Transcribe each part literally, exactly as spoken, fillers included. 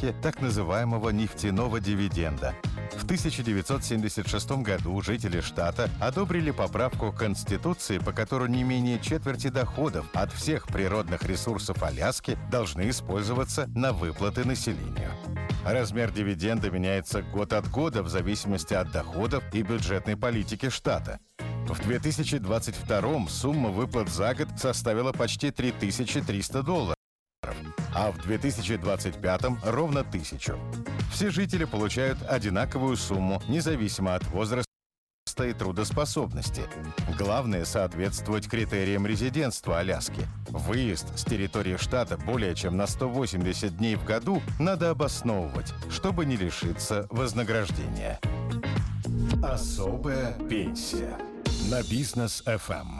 Аляске так называемого нефтяного дивиденда. В тысяча девятьсот семьдесят шестом году жители штата одобрили поправку к Конституции, по которой не менее четверти доходов от всех природных ресурсов Аляски должны использоваться на выплаты населению. Размер дивиденда меняется год от года в зависимости от доходов и бюджетной политики штата. В две тысячи двадцать втором сумма выплат за год составила почти три тысячи триста долларов, а в две тысячи двадцать пятом ровно тысячу. Все жители получают одинаковую сумму, независимо от возраста и трудоспособности. Главное — соответствовать критериям резидентства Аляски. Выезд с территории штата более чем на сто восемьдесят дней в году надо обосновывать, чтобы не лишиться вознаграждения. Особая пенсия. На Бизнес эф эм.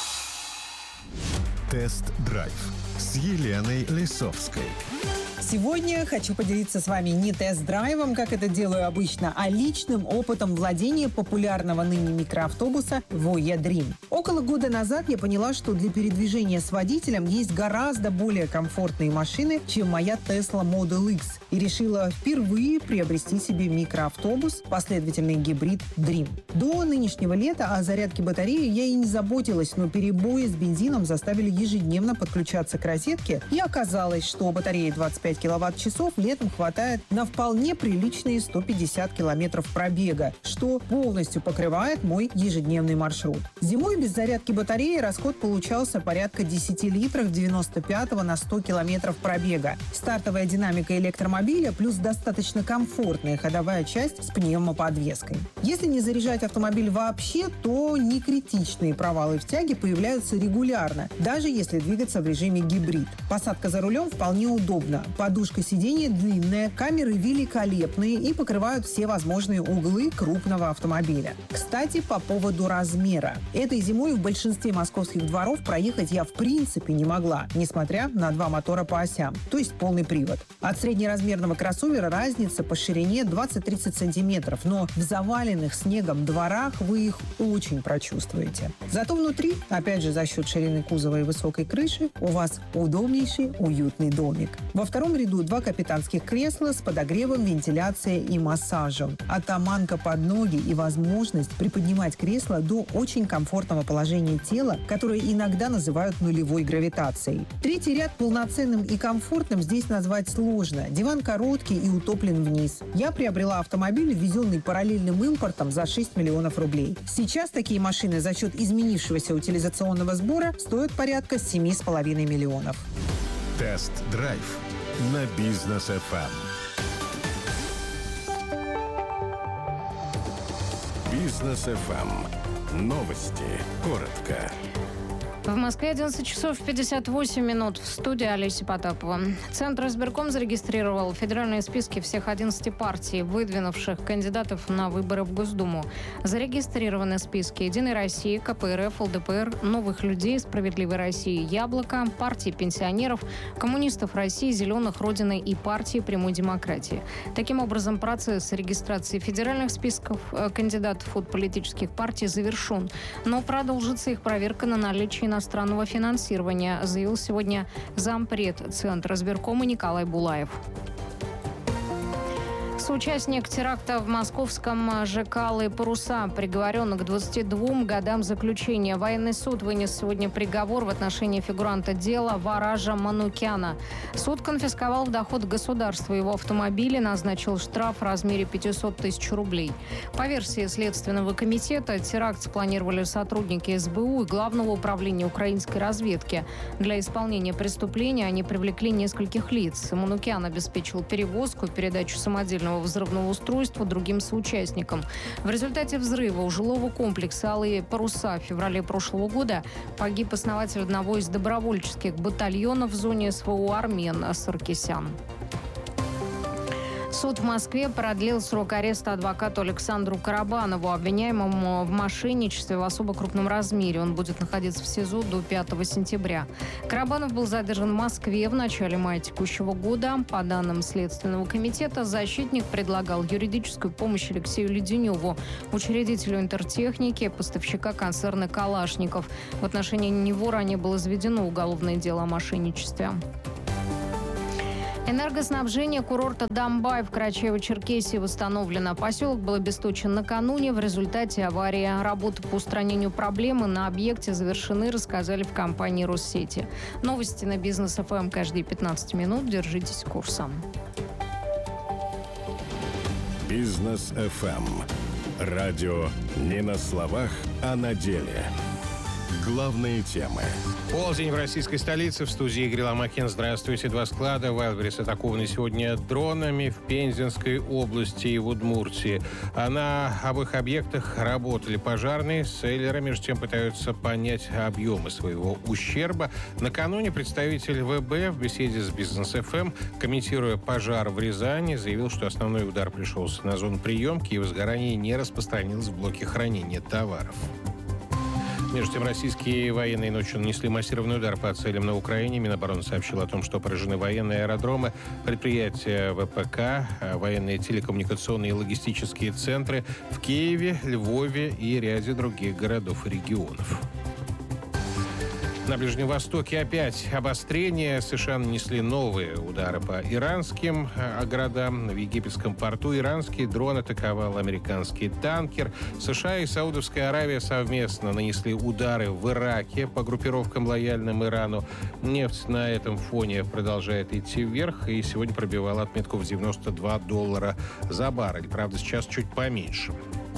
Тест-драйв с Еленой Лисовской. Сегодня хочу поделиться с вами не тест-драйвом, как это делаю обычно, а личным опытом владения популярного ныне микроавтобуса Voya Dream. Около года назад я поняла, что для передвижения с водителем есть гораздо более комфортные машины, чем моя Tesla Model X, и решила впервые приобрести себе микроавтобус, последовательный гибрид Dream. До нынешнего лета о зарядке батареи я и не заботилась, но перебои с бензином заставили ежедневно подключаться к розетке, и оказалось, что батареи двадцать пять киловатт-часов летом хватает на вполне приличные сто пятьдесят километров пробега, что полностью покрывает мой ежедневный маршрут. Зимой без зарядки батареи расход получался порядка десять литров девяносто пятого на сто километров пробега. Стартовая динамика электромобиля плюс достаточно комфортная ходовая часть с пневмоподвеской. Если не заряжать автомобиль вообще, то некритичные провалы в тяге появляются регулярно, даже если двигаться в режиме гибрид. Посадка за рулем вполне удобна. Подушка сиденья длинная, камеры великолепные и покрывают все возможные углы крупного автомобиля. Кстати, по поводу размера. Этой зимой в большинстве московских дворов проехать я в принципе не могла, несмотря на два мотора по осям, то есть полный привод. От среднеразмерного кроссовера разница по ширине двадцать-тридцать сантиметров, но в заваленных снегом дворах вы их очень прочувствуете. Зато внутри, опять же за счет ширины кузова и высокой крыши, у вас удобнейший уютный домик. Во втором ряду два капитанских кресла с подогревом, вентиляцией и массажем. Атаманка под ноги и возможность приподнимать кресло до очень комфортного положения тела, которое иногда называют нулевой гравитацией. Третий ряд полноценным и комфортным здесь назвать сложно. Диван короткий и утоплен вниз. Я приобрела автомобиль, ввезенный параллельным импортом, за шесть миллионов рублей. Сейчас такие машины за счет изменившегося утилизационного сбора стоят порядка семь с половиной миллионов. Тест-драйв на Бизнес эф эм. Бизнес эф эм. Новости. Коротко. В Москве одиннадцать часов пятьдесят восемь минут. В студии Олеся Потапова. Центр избирком зарегистрировал федеральные списки всех одиннадцати партий, выдвинувших кандидатов на выборы в Госдуму. Зарегистрированы списки «Единой России», ка пэ эр эф, эл дэ пэ эр, «Новых людей», «Справедливой России», «Яблоко», партии пенсионеров, коммунистов России, «Зеленых», Родины и партии прямой демократии. Таким образом, процесс регистрации федеральных списков кандидатов от политических партий завершен. Но продолжится их проверка на наличие иностранного финансирования, заявил сегодня зампред Центра избиркома Николай Булаев. Соучастник теракта в московском ЖК «Алые паруса» приговорен к двадцати двум годам заключения. Военный суд вынес сегодня приговор в отношении фигуранта дела Ваража Манукяна. Суд конфисковал в доход государства его автомобиля, назначил штраф в размере пятьсот тысяч рублей. По версии Следственного комитета, теракт спланировали сотрудники эс бэ у и Главного управления украинской разведки. Для исполнения преступления они привлекли нескольких лиц. Манукян обеспечил перевозку и передачу самодельного взрывного устройства другим соучастникам. В результате взрыва у жилого комплекса «Алые паруса» в феврале прошлого года погиб основатель одного из добровольческих батальонов в зоне эс вэ у Армен Саркисян. Суд в Москве продлил срок ареста адвокату Александру Карабанову, обвиняемому в мошенничестве в особо крупном размере. Он будет находиться в СИЗО до пятого сентября. Карабанов был задержан в Москве в начале мая текущего года. По данным Следственного комитета, защитник предлагал юридическую помощь Алексею Леденеву, учредителю интертехники, поставщика концерна «Калашников». В отношении него ранее было заведено уголовное дело о мошенничестве. Энергоснабжение курорта Дамбай в Карачаево-Черкесии восстановлено. Поселок был обесточен накануне в результате аварии. Работы по устранению проблемы на объекте завершены, рассказали в компании «Россети». Новости на Бизнес эф эм каждые пятнадцать минут. Держитесь курса. Бизнес эф эм. Радио не на словах, а на деле. Главные темы. Полдень в российской столице. В студии Игорь Ломакин. Здравствуйте. Два склада Wildberries атакованы сегодня дронами в Пензенской области и в Удмуртии. А на обоих объектах работали пожарные. Селлеры, между тем, пытаются понять объемы своего ущерба. Накануне представитель вэ бэ в беседе с Бизнес эф эм, комментируя пожар в Рязани, заявил, что основной удар пришелся на зону приемки и возгорание не распространилось в блоке хранения товаров. Между тем, российские военные ночью нанесли массированный удар по целям на Украине. Минобороны сообщил о том, что поражены военные аэродромы, предприятия вэ пэ ка, военные телекоммуникационные и логистические центры в Киеве, Львове и ряде других городов и регионов. На Ближнем Востоке опять обострение. США нанесли новые удары по иранским городам. В египетском порту иранский дрон атаковал американский танкер. США и Саудовская Аравия совместно нанесли удары в Ираке по группировкам, лояльным Ирану. Нефть на этом фоне продолжает идти вверх и сегодня пробивала отметку в девяносто два доллара за баррель. Правда, сейчас чуть поменьше.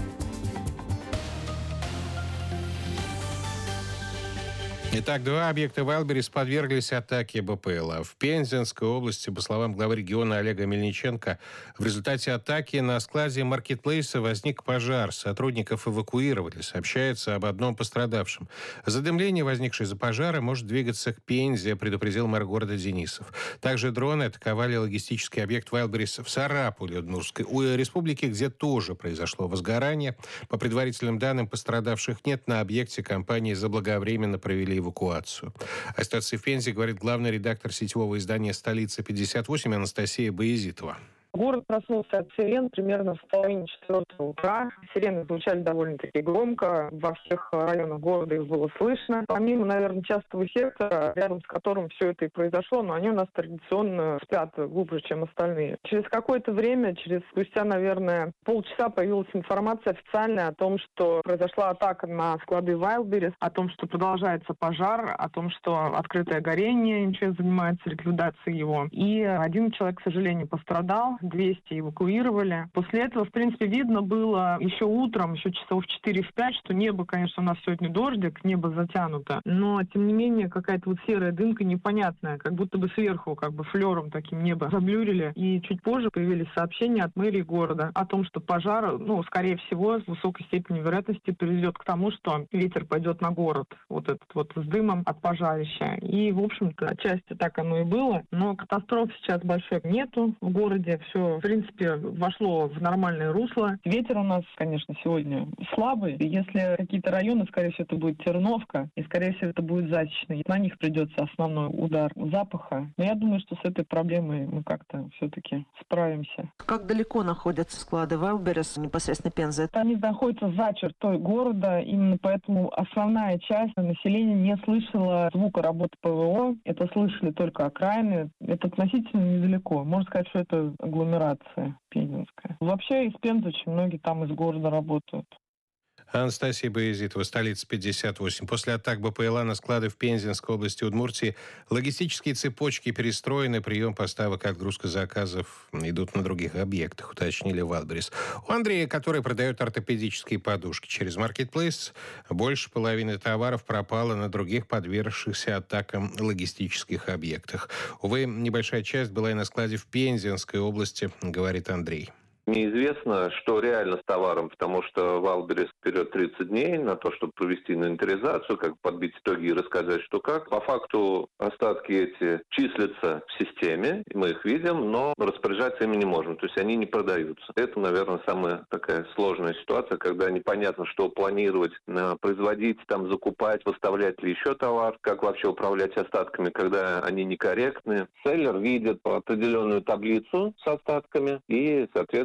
Итак, два объекта Wildberries подверглись атаке бэ пэ эл а. В Пензенской области, по словам главы региона Олега Мельниченко, в результате атаки на складе маркетплейса возник пожар. Сотрудников эвакуировали. Сообщается об одном пострадавшем. Задымление, возникшее из-за пожара, может двигаться к Пензе, предупредил мэр города Денисов. Также дроны атаковали логистический объект Wildberries в Сарапуле, Удмуртской республике, где тоже произошло возгорание. По предварительным данным, пострадавших нет. На объекте компании заблаговременно провели эвакуацию. О ситуации в Пензе говорит главный редактор сетевого издания «Столица пятьдесят восемь» Анастасия Боязитова. Город проснулся от сирен примерно в половине четвертого утра. Сирены звучали довольно-таки громко. Во всех районах города их было слышно. Помимо, наверное, частого сектора, рядом с которым все это и произошло, но они у нас традиционно спят глубже, чем остальные. Через какое-то время, через спустя, наверное, полчаса появилась информация официальная о том, что произошла атака на склады Wildberries, о том, что продолжается пожар, о том, что открытое горение, ничего занимается ликвидацией его. И один человек, к сожалению, пострадал. двести эвакуировали. После этого, в принципе, видно было еще утром, еще часов в четыре-пять, что небо, конечно, у нас сегодня дождик, небо затянуто, но, тем не менее, какая-то вот серая дымка непонятная, как будто бы сверху, как бы флером таким небо заблюрили. И чуть позже появились сообщения от мэрии города о том, что пожар, ну, скорее всего, с высокой степенью вероятности приведет к тому, что ветер пойдет на город, вот этот вот с дымом от пожарища. И, в общем-то, отчасти так оно и было, но катастроф сейчас большой нету в городе. Все, в принципе, вошло в нормальное русло. Ветер у нас, конечно, сегодня слабый. Если какие-то районы, скорее всего, это будет Терновка, и, скорее всего, это будет Зачечный. На них придется основной удар запаха. Но я думаю, что с этой проблемой мы как-то все-таки справимся. Как далеко находятся склады Wildberries непосредственно Пензы? Они находятся за чертой города, именно поэтому основная часть населения не слышала звука работы пэ вэ о. Это слышали только окраины. Это относительно недалеко. Можно сказать, что это агломерация пензенская. Вообще из Пензы очень многие там из города работают. Анастасия Боязитова, Столица пятьдесят восемь. После атак бэ пэ эл а на склады в Пензенской области Удмуртии логистические цепочки перестроены, прием поставок и отгрузка заказов идут на других объектах, уточнили Wildberries. У Андрея, который продает ортопедические подушки через маркетплейс, больше половины товаров пропало на других подвергшихся атакам логистических объектах. Увы, небольшая часть была и на складе в Пензенской области, говорит Андрей. Неизвестно, что реально с товаром, потому что Wildberries вперед тридцать дней на то, чтобы провести инвентаризацию, как подбить итоги и рассказать, что как. По факту остатки эти числятся в системе, мы их видим, но распоряжаться ими не можем, то есть они не продаются. Это, наверное, самая такая сложная ситуация, когда непонятно, что планировать, производить, там, закупать, поставлять ли еще товар, как вообще управлять остатками, когда они некорректны. Селлер видит определенную таблицу с остатками и, соответственно,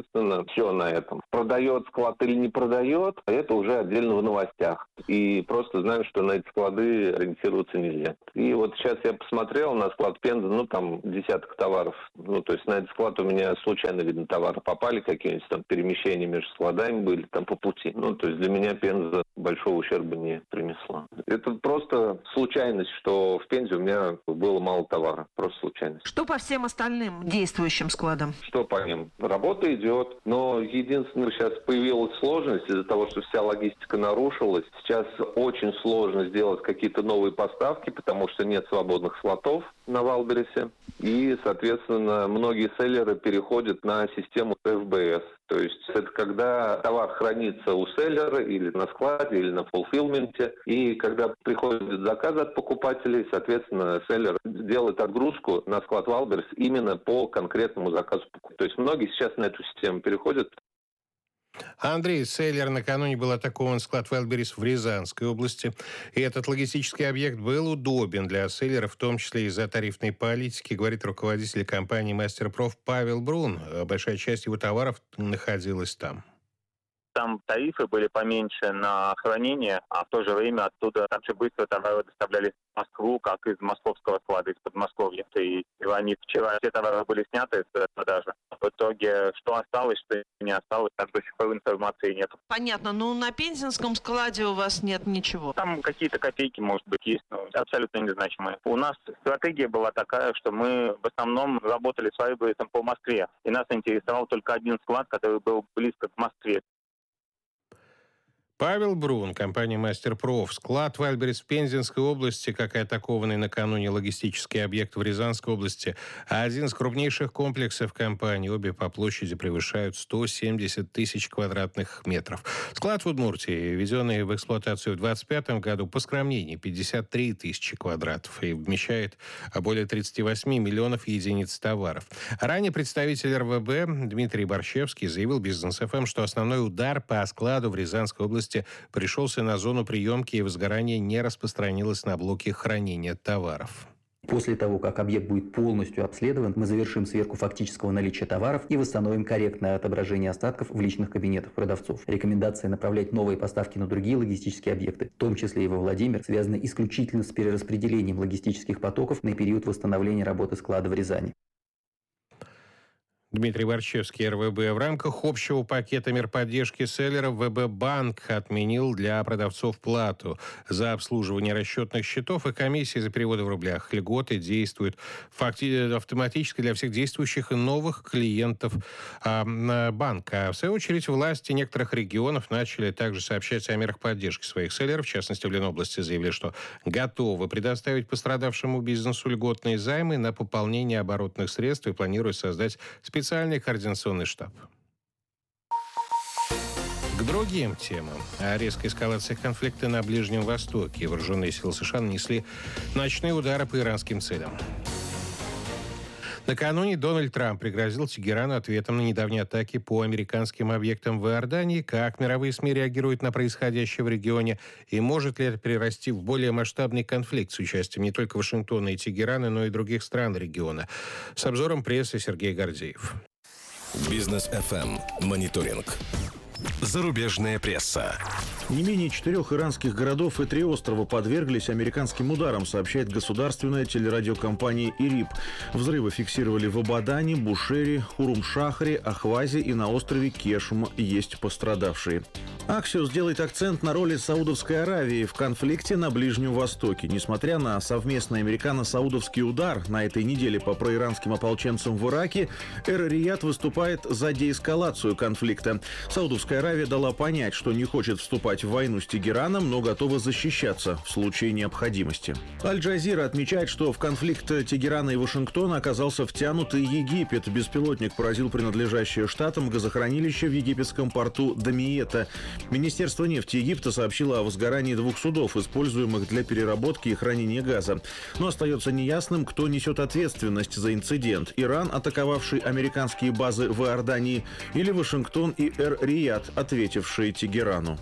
соответственно, все на этом. Продает склад или не продает, это уже отдельно в новостях. И просто знаем, что на эти склады ориентироваться нельзя. И вот сейчас я посмотрел на склад Пенза, ну там десяток товаров. Ну то есть на этот склад у меня случайно, видно, товары попали, какие-нибудь там перемещения между складами были там по пути. Ну то есть для меня Пенза большого ущерба не принесла. Это просто случайность, что в Пензе у меня было мало товара. Просто случайность. Что по всем остальным действующим складам? Что по ним? Работа идет, но единственное, сейчас появилась сложность из-за того, что вся логистика нарушилась. Сейчас очень сложно сделать какие-то новые поставки, потому что нет свободных слотов на Валбересе. И, соответственно, многие селлеры переходят на систему эф бэ эс. То есть это когда товар хранится у селлера или на складе, или на фулфилменте. И когда приходят заказы от покупателей, соответственно, селлер делает отгрузку на склад Валберес именно по конкретному заказу. То есть многие сейчас на эту систему переходят. Андрей, селлер накануне был атакован склад Валберес в Рязанской области. И этот логистический объект был удобен для селлеров, в том числе из-за тарифной политики, говорит руководитель компании «Мастерпроф» Павел Брун. Большая часть его товаров находилась там. Там тарифы были поменьше на хранение, а в то же время оттуда также быстро товары доставлялись в Москву, как из московского склада, из Подмосковья. И они вчера все товары были сняты с продажи. В итоге, что осталось, что не осталось, там до сих пор информации нет. Понятно, но на пензенском складе у вас нет ничего. Там какие-то копейки, может быть, есть, но абсолютно незначимые. У нас стратегия была такая, что мы в основном работали с Валбересом по Москве. И нас интересовал только один склад, который был близко к Москве. Павел Брун, компания «Мастерпроф». Склад Валберес в Пензенской области, как и атакованный накануне логистический объект в Рязанской области, один из крупнейших комплексов компании. Обе по площади превышают сто семьдесят тысяч квадратных метров. Склад в Удмуртии, введенный в эксплуатацию в двадцать пятом году, поскромнее, пятьдесят три тысячи квадратов, и вмещает более тридцать восемь миллионов единиц товаров. Ранее представитель эр вэ бэ Дмитрий Борщевский заявил Бизнес эф эм, что основной удар по складу в Рязанской области пришелся на зону приемки, и возгорание не распространилось на блоки хранения товаров. После того, как объект будет полностью обследован, мы завершим сверку фактического наличия товаров и восстановим корректное отображение остатков в личных кабинетах продавцов. Рекомендация направлять новые поставки на другие логистические объекты, в том числе и во Владимир, связаны исключительно с перераспределением логистических потоков на период восстановления работы склада в Рязани. Дмитрий Борщевский, эр вэ бэ. В рамках общего пакета мер поддержки селлеров вэ бэ банк отменил для продавцов плату за обслуживание расчетных счетов и комиссии за переводы в рублях. Льготы действуют факти- автоматически для всех действующих и новых клиентов а, банка. В свою очередь, власти некоторых регионов начали также сообщать о мерах поддержки своих селлеров. В частности, в Ленобласти заявили, что готовы предоставить пострадавшему бизнесу льготные займы на пополнение оборотных средств и планируют создать специальные Специальный координационный штаб. К другим темам. О резкой эскалации конфликта на Ближнем Востоке. Вооруженные силы США нанесли ночные удары по иранским целям. Накануне Дональд Трамп пригрозил Тегерану ответом на недавние атаки по американским объектам в Иордании. Как мировые СМИ реагируют на происходящее в регионе? И может ли это перерасти в более масштабный конфликт с участием не только Вашингтона и Тегерана, но и других стран региона? С обзором прессы Сергей Гордеев. Бизнес эф эм. Мониторинг. Зарубежная пресса. Не менее четырех иранских городов и три острова подверглись американским ударам, сообщает государственная телерадиокомпания ИРИБ. Взрывы фиксировали в Абадане, Бушере, Хурум-Шахре, Ахвазе и на острове Кешм. Есть пострадавшие. Axios делает акцент на роли Саудовской Аравии в конфликте на Ближнем Востоке. Несмотря на совместный американо-саудовский удар на этой неделе по проиранским ополченцам в Ираке, Эр-Рияд выступает за деэскалацию конфликта. Саудовская Аравия дала понять, что не хочет вступать в войну с Тегераном, но готова защищаться в случае необходимости. Аль-Джазира отмечает, что в конфликт Тегерана и Вашингтона оказался втянут и Египет. Беспилотник поразил принадлежащее штатам газохранилище в египетском порту Дамиета. Министерство нефти Египта сообщило о возгорании двух судов, используемых для переработки и хранения газа. Но остается неясным, кто несет ответственность за инцидент. Иран, атаковавший американские базы в Иордании, или Вашингтон и Эр-Рияд, ответившие Тегерану.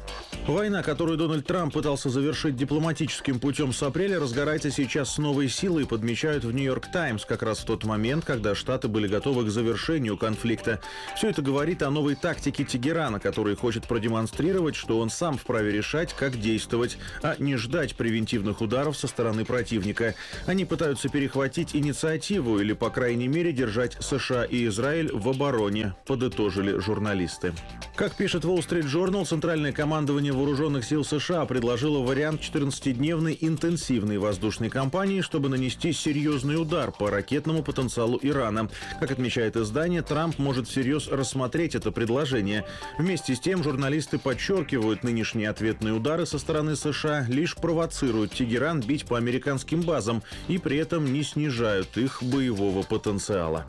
Война, которую Дональд Трамп пытался завершить дипломатическим путем с апреля, разгорается сейчас с новой силой, подмечают в «Нью-Йорк Таймс», как раз в тот момент, когда Штаты были готовы к завершению конфликта. Все это говорит о новой тактике Тегерана, который хочет продемонстрировать, что он сам вправе решать, как действовать, а не ждать превентивных ударов со стороны противника. Они пытаются перехватить инициативу или, по крайней мере, держать США и Израиль в обороне, подытожили журналисты. Как пишет Wall Street Journal, центральное командование Вооруженных сил США предложило вариант четырнадцатидневной интенсивной воздушной кампании, чтобы нанести серьезный удар по ракетному потенциалу Ирана. Как отмечает издание, Трамп может всерьез рассмотреть это предложение. Вместе с тем, журналисты подчеркивают, нынешние ответные удары со стороны США лишь провоцируют Тегеран бить по американским базам и при этом не снижают их боевого потенциала.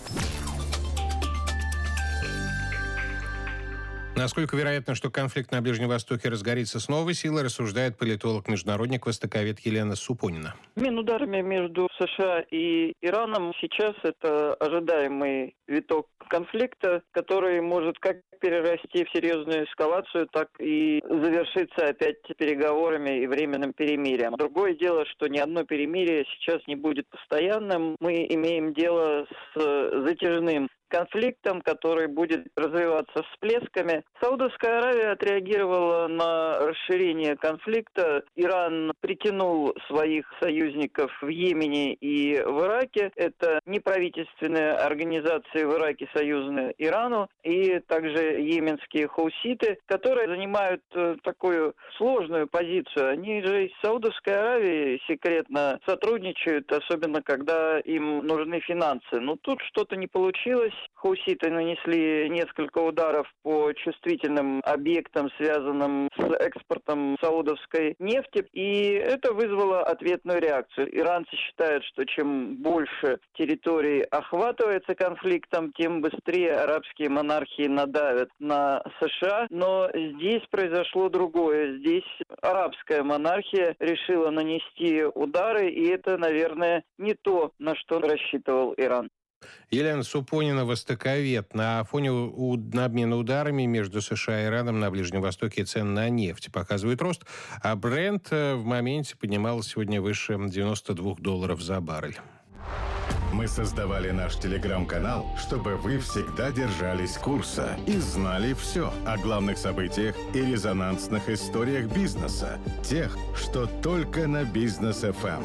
Насколько вероятно, что конфликт на Ближнем Востоке разгорится с новой силой, рассуждает политолог-международник, востоковед Елена Супонина. Обмен ударами между США и Ираном сейчас это ожидаемый виток конфликта, который может как перерасти в серьезную эскалацию, так и завершиться опять переговорами и временным перемирием. Другое дело, что ни одно перемирие сейчас не будет постоянным. Мы имеем дело с затяжным конфликтом, который будет развиваться всплесками. Саудовская Аравия отреагировала на расширение конфликта. Иран притянул своих союзников в Йемене и в Ираке. Это неправительственные организации в Ираке, союзные Ирану, и также йеменские хауситы, которые занимают такую сложную позицию. Они же с Саудовской Аравией секретно сотрудничают, особенно когда им нужны финансы. Но тут что-то не получилось. Хауситы нанесли несколько ударов по чувствительным объектам, связанным с экспортом саудовской нефти, и это вызвало ответную реакцию. Иранцы считают, что чем больше территорий охватывается конфликтом, тем быстрее арабские монархии надавят на США. Но здесь произошло другое. Здесь арабская монархия решила нанести удары, и это, наверное, не то, на что рассчитывал Иран. Елена Супонина, востоковед. На фоне у... на обмена ударами между США и Ираном на Ближнем Востоке цены на нефть показывают рост, а Брент в моменте поднимался сегодня выше девяноста двух долларов за баррель. Мы создавали наш телеграм-канал, чтобы вы всегда держались курса и знали все о главных событиях и резонансных историях бизнеса. Тех, что только на Бизнес эф эм.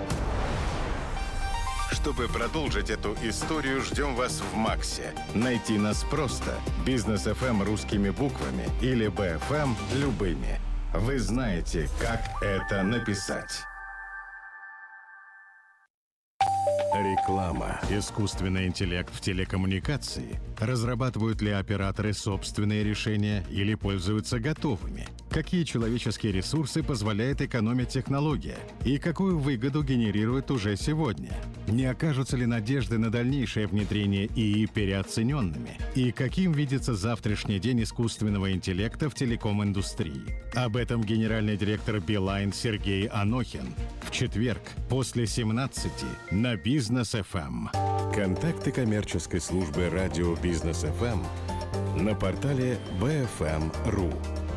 Чтобы продолжить эту историю, ждем вас в Максе. Найти нас просто. Бизнес эф эм русскими буквами или би эф эм любыми. Вы знаете, как это написать. Реклама. Искусственный интеллект в телекоммуникации. Разрабатывают ли операторы собственные решения или пользуются готовыми? Какие человеческие ресурсы позволяет экономить технология? И какую выгоду генерирует уже сегодня? Не окажутся ли надежды на дальнейшее внедрение ИИ переоцененными? И каким видится завтрашний день искусственного интеллекта в телеком-индустрии? Об этом генеральный директор Билайн Сергей Анохин в четверг после семнадцати на Бизнес эф эм. Контакты коммерческой службы радио Бизнес эф эм на портале би эф эм точка ру.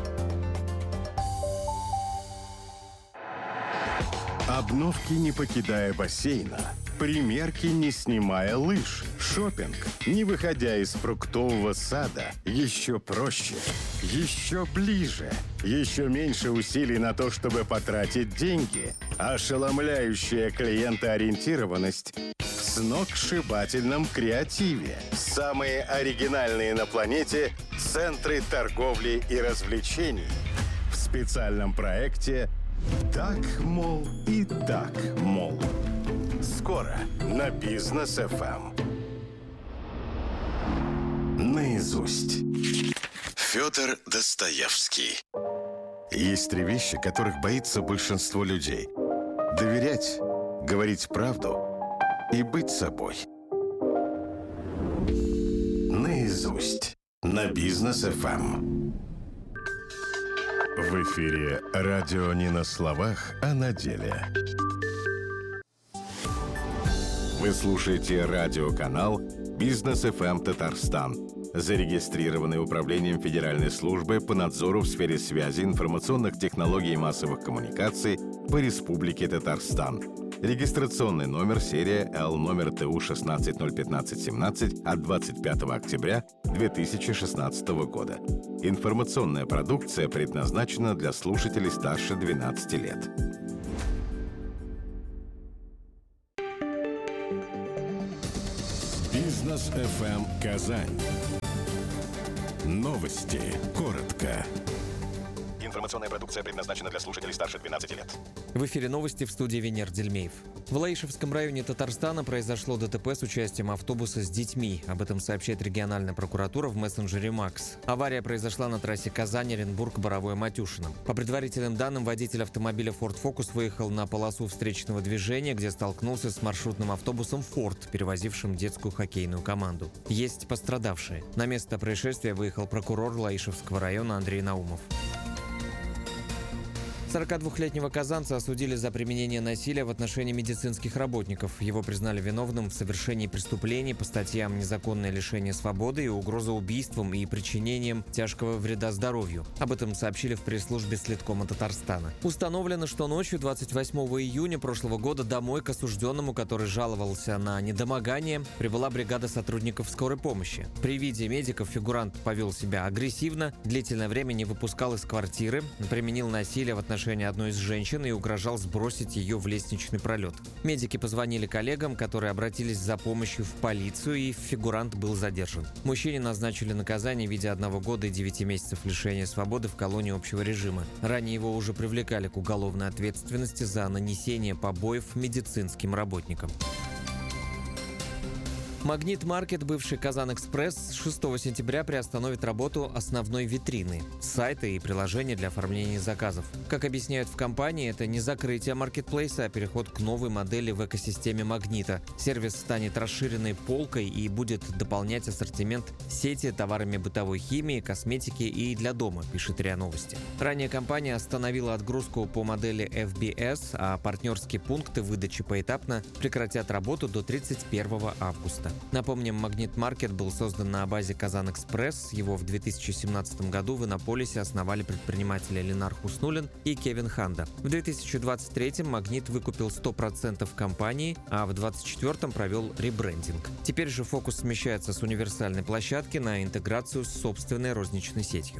Обновки, не покидая бассейна. Примерки, не снимая лыж. Шопинг, не выходя из фруктового сада. Еще проще, еще ближе. Еще меньше усилий на то, чтобы потратить деньги. Ошеломляющая клиентоориентированность в сногсшибательном креативе. Самые оригинальные на планете центры торговли и развлечений. В специальном проекте «Так, мол, и так, мол». Скоро на Бизнес эф эм. Наизусть. Федор Достоевский. Есть три вещи, которых боится большинство людей. Доверять, говорить правду и быть собой. Наизусть. На Бизнес эф эм. В эфире радио не на словах, а на деле. Вы слушаете радиоканал Бизнес эф эм Татарстан. Зарегистрированный Управлением Федеральной службы по надзору в сфере связи, информационных технологий и массовых коммуникаций по Республике Татарстан. Регистрационный номер серия Л номер Т У шестнадцать ноль пятнадцать семнадцать от двадцать пятого октября две тысячи шестнадцатого года. Информационная продукция предназначена для слушателей старше двенадцати лет. Бизнес эф эм Казань. Новости. Коротко. Информационная продукция предназначена для слушателей старше двенадцати лет. В эфире новости, в студии Венер Дельмеев. В Лаишевском районе Татарстана произошло ДТП с участием автобуса с детьми. Об этом сообщает региональная прокуратура в мессенджере МАКС. Авария произошла на трассе Казань-Оренбург-Боровое-Матюшино. По предварительным данным, водитель автомобиля Ford Focus выехал на полосу встречного движения, где столкнулся с маршрутным автобусом Ford, перевозившим детскую хоккейную команду. Есть пострадавшие. На место происшествия выехал прокурор Лаишевского района Андрей Наумов. сорокадвухлетнего казанца осудили за применение насилия в отношении медицинских работников. Его признали виновным в совершении преступлений по статьям «Незаконное лишение свободы» и «Угроза убийством и причинением тяжкого вреда здоровью». Об этом сообщили в пресс-службе Следкома Татарстана. Установлено, что ночью двадцать восьмого июня прошлого года домой к осужденному, который жаловался на недомогание, прибыла бригада сотрудников скорой помощи. При виде медиков фигурант повел себя агрессивно, длительное время не выпускал из квартиры, применил насилие в отношении одной из женщин и угрожал сбросить ее в лестничный пролет. Медики позвонили коллегам, которые обратились за помощью в полицию, и фигурант был задержан. Мужчине назначили наказание в виде одного года и девяти месяцев лишения свободы в колонии общего режима. Ранее его уже привлекали к уголовной ответственности за нанесение побоев медицинским работникам. Магнит Маркет, бывший Казан-Экспресс, с шестого сентября приостановит работу основной витрины, сайта и приложения для оформления заказов. Как объясняют в компании, это не закрытие маркетплейса, а переход к новой модели в экосистеме Магнита. Сервис станет расширенной полкой и будет дополнять ассортимент сети товарами бытовой химии, косметики и для дома, пишет РИА Новости. Ранее компания остановила отгрузку по модели эф би эс, а партнерские пункты выдачи поэтапно прекратят работу до тридцать первого августа. Напомним, Магнит Маркет был создан на базе Казан-Экспресс. Его в две тысячи семнадцатом году в Иннополисе основали предприниматели Ленар Хуснуллин и Кевин Ханда. В две тысячи двадцать третьем Магнит выкупил сто процентов компании, а в две тысячи двадцать четвёртом провел ребрендинг. Теперь же фокус смещается с универсальной площадки на интеграцию с собственной розничной сетью.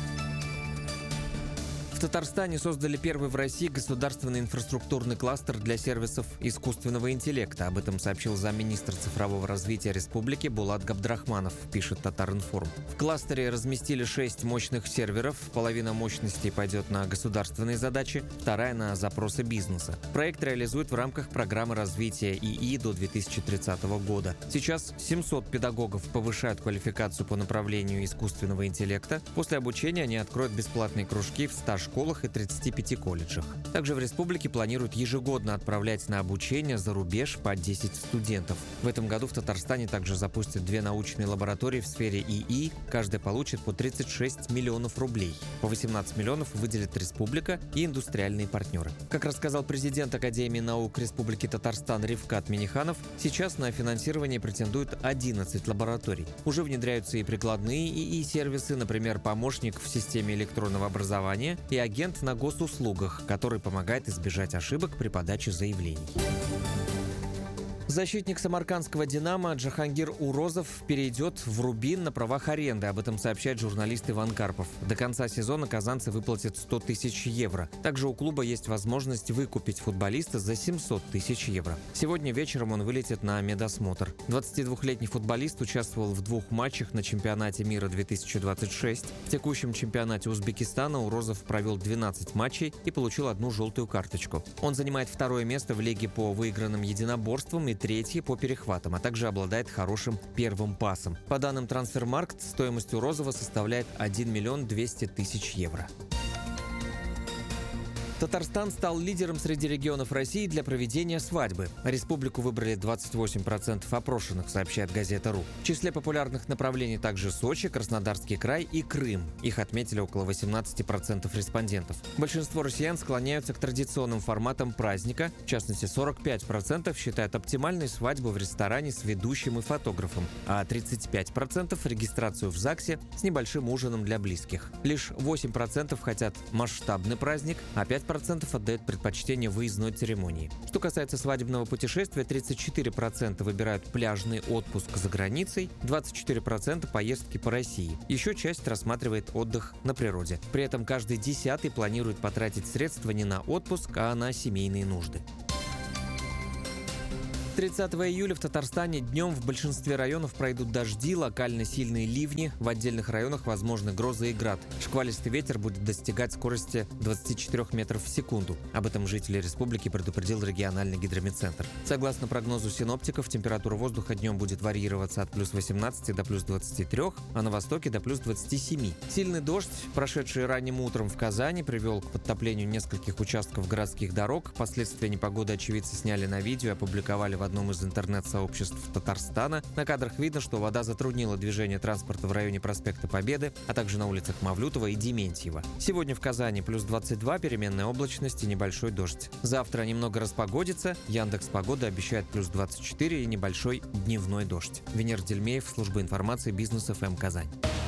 В Татарстане создали первый в России государственный инфраструктурный кластер для сервисов искусственного интеллекта. Об этом сообщил замминистра цифрового развития республики Булат Габдрахманов, пишет Татар-Информ. В кластере разместили шесть мощных серверов. Половина мощности пойдет на государственные задачи, вторая на запросы бизнеса. Проект реализует в рамках программы развития ИИ до две тысячи тридцатого года. Сейчас семьсот педагогов повышают квалификацию по направлению искусственного интеллекта. После обучения они откроют бесплатные кружки в ста школах и тридцати пяти колледжах. Также в республике планируют ежегодно отправлять на обучение за рубеж по десять студентов. В этом году в Татарстане также запустят две научные лаборатории в сфере ИИ. Каждая получит по тридцать шесть миллионов рублей. По восемнадцать миллионов выделит республика и индустриальные партнеры. Как рассказал президент Академии наук Республики Татарстан Ривкат Миниханов, сейчас на финансирование претендуют одиннадцать лабораторий. Уже внедряются и прикладные ИИ-сервисы, например, помощник в системе электронного образования и агент на госуслугах, который помогает избежать ошибок при подаче заявлений. Защитник самаркандского «Динамо» Джахангир Урозов перейдет в «Рубин» на правах аренды. Об этом сообщает журналист Иван Карпов. До конца сезона казанцы выплатят сто тысяч евро. Также у клуба есть возможность выкупить футболиста за семьсот тысяч евро. Сегодня вечером он вылетит на медосмотр. двадцатидвухлетний футболист участвовал в двух матчах на чемпионате мира две тысячи двадцать шесть. В текущем чемпионате Узбекистана Урозов провел двенадцать матчей и получил одну желтую карточку. Он занимает второе место в лиге по выигранным единоборствам и третье по перехватам, а также обладает хорошим первым пасом. По данным Трансфермаркт, стоимость Урозова составляет один миллион двести тысяч евро. Татарстан стал лидером среди регионов России для проведения свадьбы. Республику выбрали двадцать восемь процентов опрошенных, сообщает газета.ру. В числе популярных направлений также Сочи, Краснодарский край и Крым. Их отметили около восемнадцать процентов респондентов. Большинство россиян склоняются к традиционным форматам праздника. В частности, сорок пять процентов считают оптимальной свадьбу в ресторане с ведущим и фотографом, а тридцать пять процентов – регистрацию в ЗАГСе с небольшим ужином для близких. Лишь восемь процентов хотят масштабный праздник, а пять процентов отдают предпочтение выездной церемонии. Что касается свадебного путешествия, тридцать четыре процента выбирают пляжный отпуск за границей, двадцать четыре процента поездки по России. Еще часть рассматривает отдых на природе. При этом каждый десятый планирует потратить средства не на отпуск, а на семейные нужды. тридцатого июля в Татарстане днем в большинстве районов пройдут дожди, локально сильные ливни, в отдельных районах возможны грозы и град. Шквалистый ветер будет достигать скорости двадцать четыре метров в секунду. Об этом жители республики предупредил региональный гидрометцентр. Согласно прогнозу синоптиков, температура воздуха днем будет варьироваться от плюс восемнадцати до плюс двадцати трёх, а на востоке до плюс двадцати семи. Сильный дождь, прошедший ранним утром в Казани, привел к подтоплению нескольких участков городских дорог. Последствия непогоды очевидцы сняли на видео и опубликовали в в одном из интернет-сообществ Татарстана. На кадрах видно, что вода затруднила движение транспорта в районе проспекта Победы, а также на улицах Мавлютова и Дементьева. Сегодня в Казани плюс двадцать два, переменная облачность и небольшой дождь. Завтра немного распогодится. Яндекс.Погода обещает плюс двадцать четыре и небольшой дневной дождь. Венер Дельмеев, служба информации Бизнес эф эм Казань.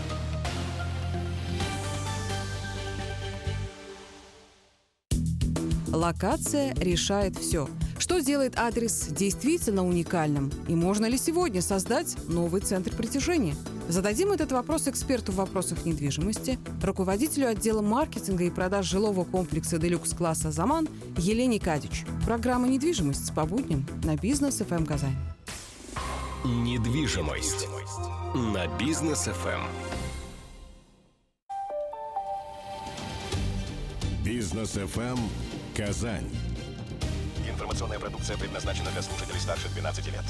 Локация решает все. Что делает адрес действительно уникальным? И можно ли сегодня создать новый центр притяжения? Зададим этот вопрос эксперту в вопросах недвижимости, руководителю отдела маркетинга и продаж жилого комплекса делюкс-класса «Заман» Елене Кадич. Программа «Недвижимость» по будням на Бизнес эф эм Казань. Недвижимость на Бизнес эф эм. Бизнес эф эм Казань. Информационная продукция предназначена для слушателей старше двенадцати лет.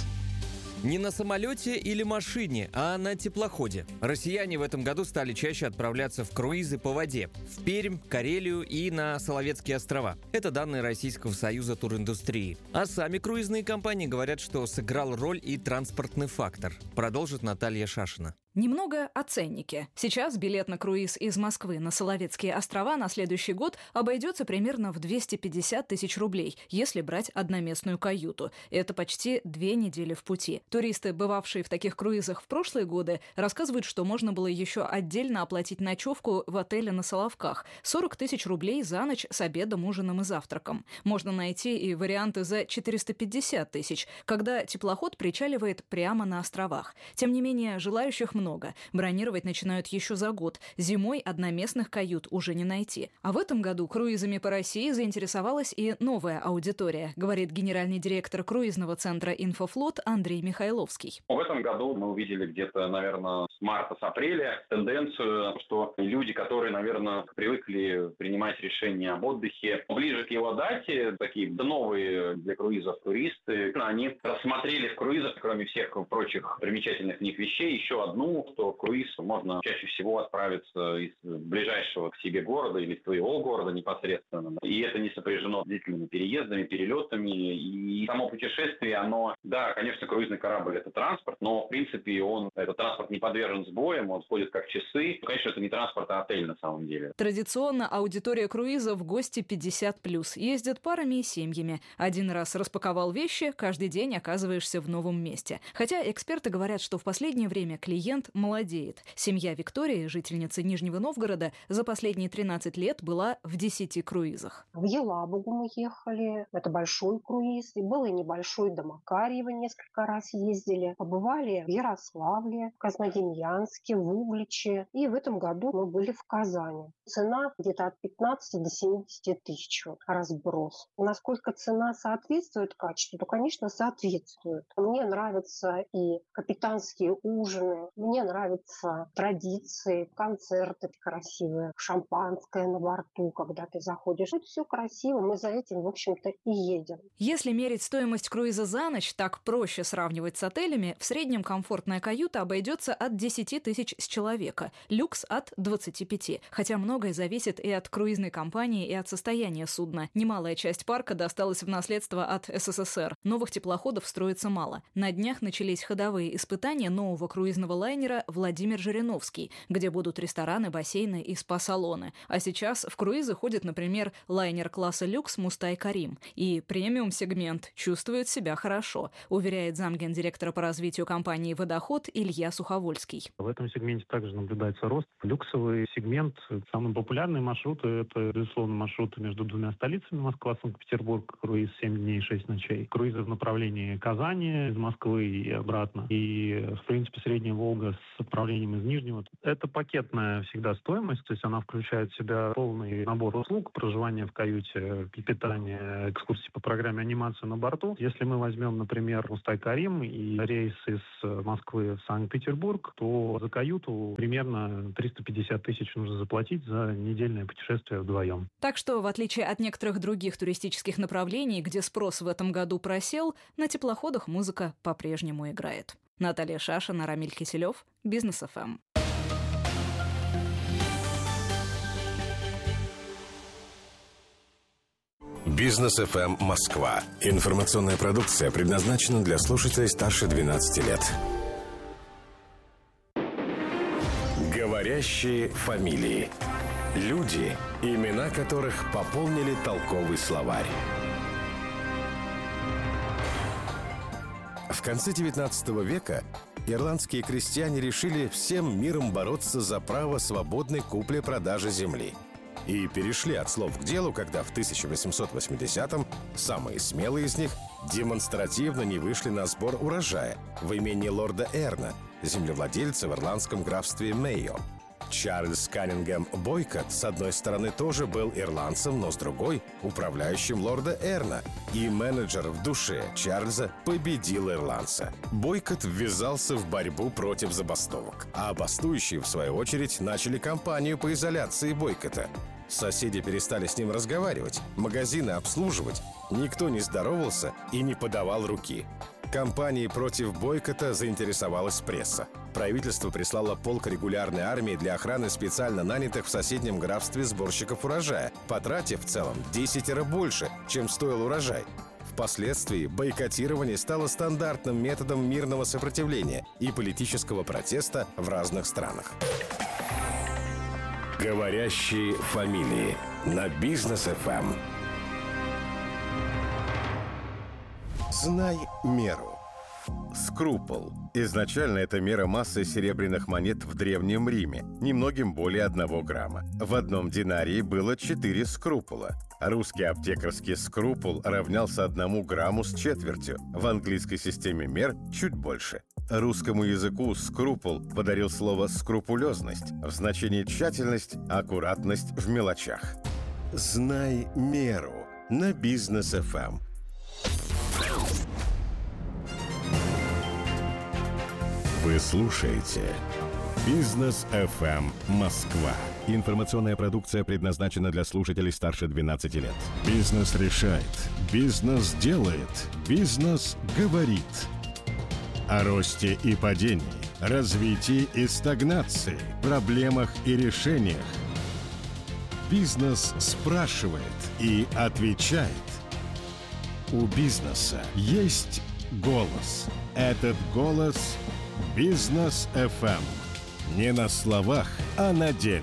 Не на самолете или машине, а на теплоходе. Россияне в этом году стали чаще отправляться в круизы по воде. В Пермь, Карелию и на Соловецкие острова. Это данные Российского союза туриндустрии. А сами круизные компании говорят, что сыграл роль и транспортный фактор. Продолжит Наталья Шашина. Немного о ценнике. Сейчас билет на круиз из Москвы на Соловецкие острова на следующий год обойдется примерно в двести пятьдесят тысяч рублей, если брать одноместную каюту. Это почти две недели в пути. Туристы, бывавшие в таких круизах в прошлые годы, рассказывают, что можно было еще отдельно оплатить ночевку в отеле на Соловках. сорок тысяч рублей за ночь с обедом, ужином и завтраком. Можно найти и варианты за четыреста пятьдесят тысяч, когда теплоход причаливает прямо на островах. Тем не менее, желающих много. Много. Бронировать начинают еще за год. Зимой одноместных кают уже не найти. А в этом году круизами по России заинтересовалась и новая аудитория, говорит генеральный директор круизного центра «Инфофлот» Андрей Михайловский. В этом году мы увидели где-то, наверное, с марта, с апреля тенденцию, что люди, которые, наверное, привыкли принимать решения об отдыхе ближе к его дате, такие новые для круизов туристы, они рассмотрели в круизах, кроме всех прочих примечательных в них вещей, еще одну, что в круиз можно чаще всего отправиться из ближайшего к себе города или из своего города непосредственно. И это не сопряжено с длительными переездами, перелетами. И само путешествие, оно, да, конечно, круизный корабль – это транспорт, но, в принципе, он, этот транспорт не подвержен сбоям, он ходит как часы. Конечно, это не транспорт, а отель на самом деле. Традиционно аудитория круиза в гости пятьдесят плюс. Ездят парами и семьями. Один раз распаковал вещи, каждый день оказываешься в новом месте. Хотя эксперты говорят, что в последнее время клиент молодеет. Семья Виктории, жительница Нижнего Новгорода, за последние тринадцать лет была в десяти круизах. В Елабугу мы ехали. Это большой круиз. И был и небольшой до Макарьева несколько раз ездили. Побывали в Ярославле, в Краснодемьянске, в Угличе. И в этом году мы были в Казани. Цена где-то от пятнадцати до семидесяти тысяч. Разброс. Насколько цена соответствует качеству, то, конечно, соответствует. Мне нравятся и капитанские ужины. Мне Мне нравятся традиции, концерты красивые, шампанское на борту, когда ты заходишь. Это все красиво, мы за этим, в общем-то, и едем. Если мерить стоимость круиза за ночь, так проще сравнивать с отелями, в среднем комфортная каюта обойдется от десяти тысяч с человека, люкс от двадцати пяти. Хотя многое зависит и от круизной компании, и от состояния судна. Немалая часть парка досталась в наследство от эс эс эс эр. Новых теплоходов строится мало. На днях начались ходовые испытания нового круизного лайнера «Владимир Жириновский», где будут рестораны, бассейны и спа-салоны. А сейчас в круизы ходит, например, лайнер класса люкс «Мустай Карим». И премиум-сегмент чувствует себя хорошо, уверяет замгендиректора по развитию компании «Водоход» Илья Суховольский. В этом сегменте также наблюдается рост. Люксовый сегмент, самые популярные маршруты, это, безусловно, маршруты между двумя столицами, Москва, Санкт-Петербург, круиз семь дней, шесть ночей. Круизы в направлении Казани, из Москвы и обратно. И, в принципе, Средняя Волга с отправлением из Нижнего. Это пакетная всегда стоимость, то есть она включает в себя полный набор услуг, проживание в каюте, питание, экскурсии по программе анимации на борту. Если мы возьмем, например, Мустай Карим и рейс из Москвы в Санкт-Петербург, то за каюту примерно триста пятьдесят тысяч нужно заплатить за недельное путешествие вдвоем. Так что, в отличие от некоторых других туристических направлений, где спрос в этом году просел, на теплоходах музыка по-прежнему играет. Наталья Шашина, Рамиль Киселев, Бизнес эф эм. Бизнес эф эм Москва. Информационная продукция предназначена для слушателей старше двенадцати лет. Говорящие фамилии. Люди, имена которых пополнили толковый словарь. В конце девятнадцатого века ирландские крестьяне решили всем миром бороться за право свободной купли-продажи земли. И перешли от слов к делу, когда в тысяча восемьсот восьмидесятом самые смелые из них демонстративно не вышли на сбор урожая в имении лорда Эрна, землевладельца в ирландском графстве Мейо. Чарльз Каннингем Бойкот, с одной стороны, тоже был ирландцем, но с другой – управляющим лорда Эрна. И менеджер в душе Чарльза победил ирландца. Бойкот ввязался в борьбу против забастовок. А бастующие, в свою очередь, начали кампанию по изоляции Бойкота. Соседи перестали с ним разговаривать, магазины обслуживать. Никто не здоровался и не подавал руки. Кампанией против бойкота заинтересовалась пресса. Правительство прислало полк регулярной армии для охраны специально нанятых в соседнем графстве сборщиков урожая, потратив в целом в десятеро больше, чем стоил урожай. Впоследствии бойкотирование стало стандартным методом мирного сопротивления и политического протеста в разных странах. Говорящие фамилии на Бизнес эф эм. Знай меру. Скрупул. Изначально это мера массы серебряных монет в Древнем Риме, немногим более одного грамма. В одном динарии было четыре скрупула. Русский аптекарский скрупул равнялся одному грамму с четвертью. В английской системе мер чуть больше. Русскому языку скрупул подарил слово «скрупулезность» в значении тщательность, аккуратность в мелочах. Знай меру на Бизнес эф эм. Вы слушаете Бизнес эф эм Москва. Информационная продукция предназначена для слушателей старше двенадцати лет. Бизнес решает. Бизнес делает. Бизнес говорит. О росте и падении, развитии и стагнации, проблемах и решениях. Бизнес спрашивает и отвечает. У бизнеса есть голос. Этот голос – Бизнес эф эм. Не на словах, а на деле.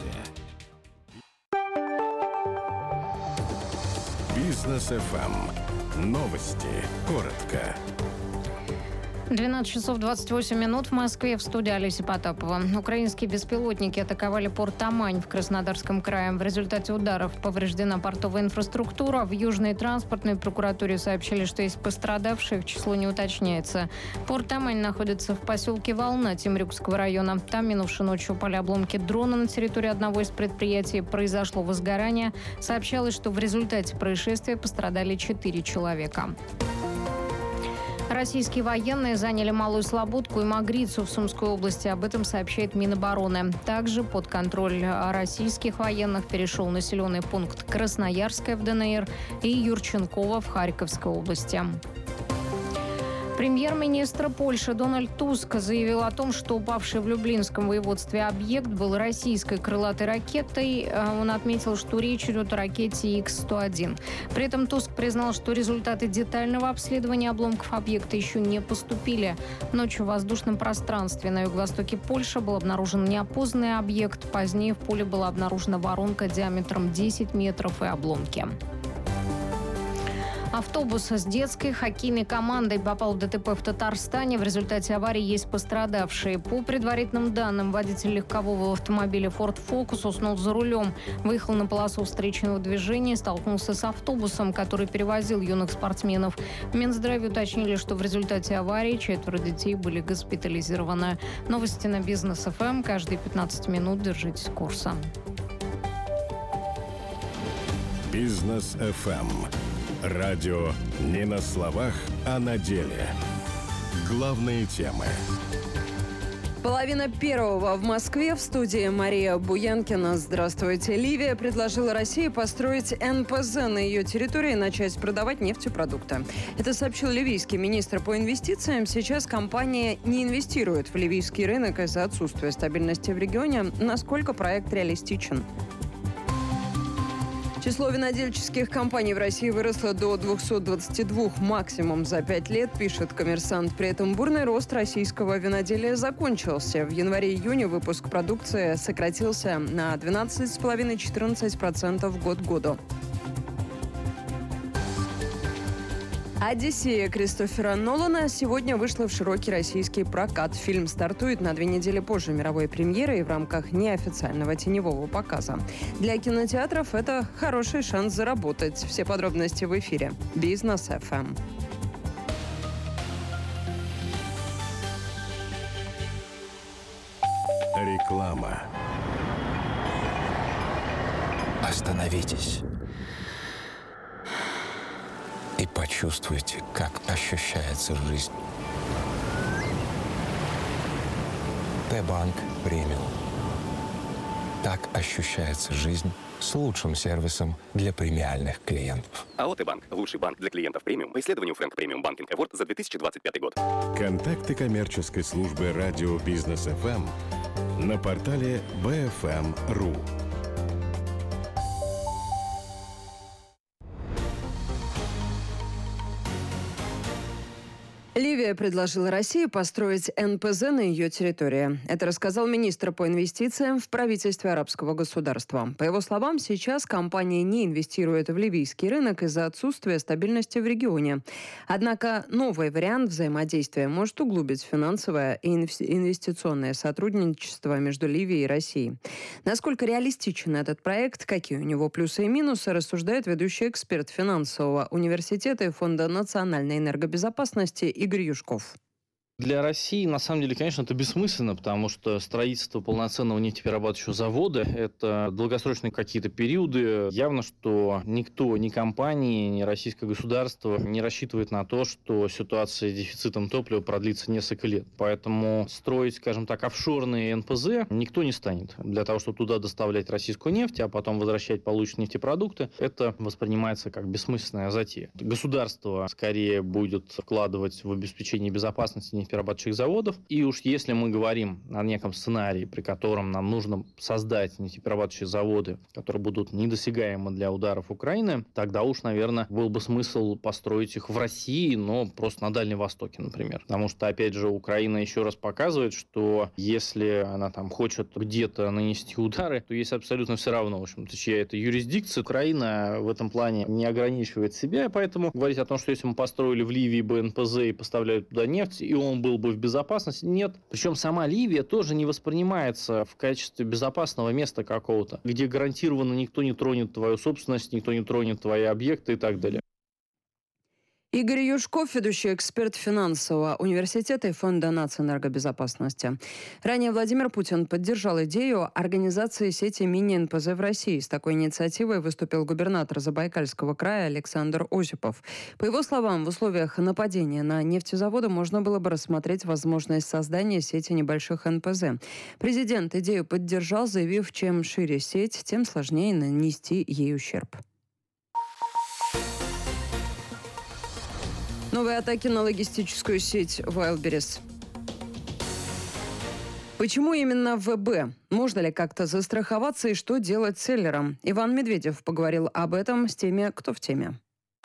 Бизнес эф эм. Новости. Коротко. двенадцать часов двадцать восемь минут в Москве. В студии Олеся Потапова. Украинские беспилотники атаковали порт Тамань в Краснодарском крае. В результате ударов повреждена портовая инфраструктура. В Южной транспортной прокуратуре сообщили, что есть пострадавшие, их число не уточняется. Порт Тамань находится в поселке Волна Темрюкского района. Там минувшей ночью упали обломки дрона на территории одного из предприятий. Произошло возгорание. Сообщалось, что в результате происшествия пострадали четыре человека. Российские военные заняли Малую Слободку и Магрицу в Сумской области. Об этом сообщает Минобороны. Также под контроль российских военных перешел населенный пункт Красноярская в ДНР и Юрченково в Харьковской области. Премьер-министр Польши Дональд Туск заявил о том, что упавший в Люблинском воеводстве объект был российской крылатой ракетой. Он отметил, что речь идет о ракете икс сто один. При этом Туск признал, что результаты детального обследования обломков объекта еще не поступили. Ночью в воздушном пространстве на юго-востоке Польши был обнаружен неопознанный объект. Позднее в поле была обнаружена воронка диаметром десять метров и обломки. Автобус с детской хоккейной командой попал в ДТП в Татарстане. В результате аварии есть пострадавшие. По предварительным данным, водитель легкового автомобиля Ford Focus уснул за рулем. Выехал на полосу встречного движения и столкнулся с автобусом, который перевозил юных спортсменов. В Минздраве уточнили, что в результате аварии четверо детей были госпитализированы. Новости на Бизнес эф эм. Каждые пятнадцать минут держитесь курса. Бизнес эф эм. Радио не на словах, а на деле. Главные темы. Половина первого в Москве. В студии Мария Буянкина. Здравствуйте. Ливия предложила России построить эн пэ зэ на ее территории и начать продавать нефтепродукты. Это сообщил ливийский министр по инвестициям. Сейчас компания не инвестирует в ливийский рынок из-за отсутствия стабильности в регионе. Насколько проект реалистичен? Число винодельческих компаний в России выросло до двухсот двадцати двух, максимум за пять лет, пишет «Коммерсант». При этом бурный рост российского виноделия закончился. В январе-июне выпуск продукции сократился на двенадцать целых пять десятых - четырнадцать процентов год к году. «Одиссея» Кристофера Нолана сегодня вышла в широкий российский прокат. Фильм стартует на две недели позже мировой премьеры и в рамках неофициального теневого показа. Для кинотеатров это хороший шанс заработать. Все подробности в эфире. Бизнес эф эм. Реклама. Остановитесь. И почувствуйте, как ощущается жизнь. Т-банк премиум. Так ощущается жизнь с лучшим сервисом для премиальных клиентов. АО «Т-банк» – лучший банк для клиентов премиум по исследованию Frank Premium Banking Award за две тысячи двадцать пятый год. Контакты коммерческой службы радио Бизнес эф эм на портале бэ эф эм точка ру. Ливия предложила России построить эн пэ зэ на ее территории. Это рассказал министр по инвестициям в правительстве арабского государства. По его словам, сейчас компания не инвестирует в ливийский рынок из-за отсутствия стабильности в регионе. Однако новый вариант взаимодействия может углубить финансовое и инвестиционное сотрудничество между Ливией и Россией. Насколько реалистичен этот проект, какие у него плюсы и минусы, рассуждает ведущий эксперт финансового университета и Фонда национальной энергобезопасности Игорь Юшков. Для России, на самом деле, конечно, это бессмысленно, потому что строительство полноценного нефтеперерабатывающего завода – это долгосрочные какие-то периоды. Явно, что никто, ни компании, ни российское государство не рассчитывает на то, что ситуация с дефицитом топлива продлится несколько лет. Поэтому строить, скажем так, офшорные эн пэ зэ никто не станет. Для того, чтобы туда доставлять российскую нефть, а потом возвращать полученные нефтепродукты, это воспринимается как бессмысленная затея. Государство скорее будет вкладывать в обеспечение безопасности нефтеперерабатывающих заводов. И уж если мы говорим о неком сценарии, при котором нам нужно создать нефтеперерабатывающие заводы, которые будут недосягаемы для ударов Украины, тогда уж, наверное, был бы смысл построить их в России, но просто на Дальнем Востоке, например. Потому что, опять же, Украина еще раз показывает, что если она там хочет где-то нанести удары, то есть абсолютно все равно, в общем-то, чья это юрисдикция. Украина в этом плане не ограничивает себя, и поэтому говорить о том, что если мы построили в Ливии бы эн пэ зэ и поставляли туда нефть, и он был бы в безопасности, нет. Причем сама Ливия тоже не воспринимается в качестве безопасного места какого-то, где гарантированно никто не тронет твою собственность, никто не тронет твои объекты и так далее. Игорь Юшков, ведущий эксперт финансового университета и Фонда нацэнергобезопасности. Ранее Владимир Путин поддержал идею организации сети мини-эн пэ зэ в России. С такой инициативой выступил губернатор Забайкальского края Александр Осипов. По его словам, в условиях нападения на нефтезаводы можно было бы рассмотреть возможность создания сети небольших эн пэ зэ. Президент идею поддержал, заявив, чем шире сеть, тем сложнее нанести ей ущерб. Новые атаки на логистическую сеть Wildberries. Почему именно вэ бэ? Можно ли как-то застраховаться и что делать с селлером? Иван Медведев поговорил об этом с теми, кто в теме.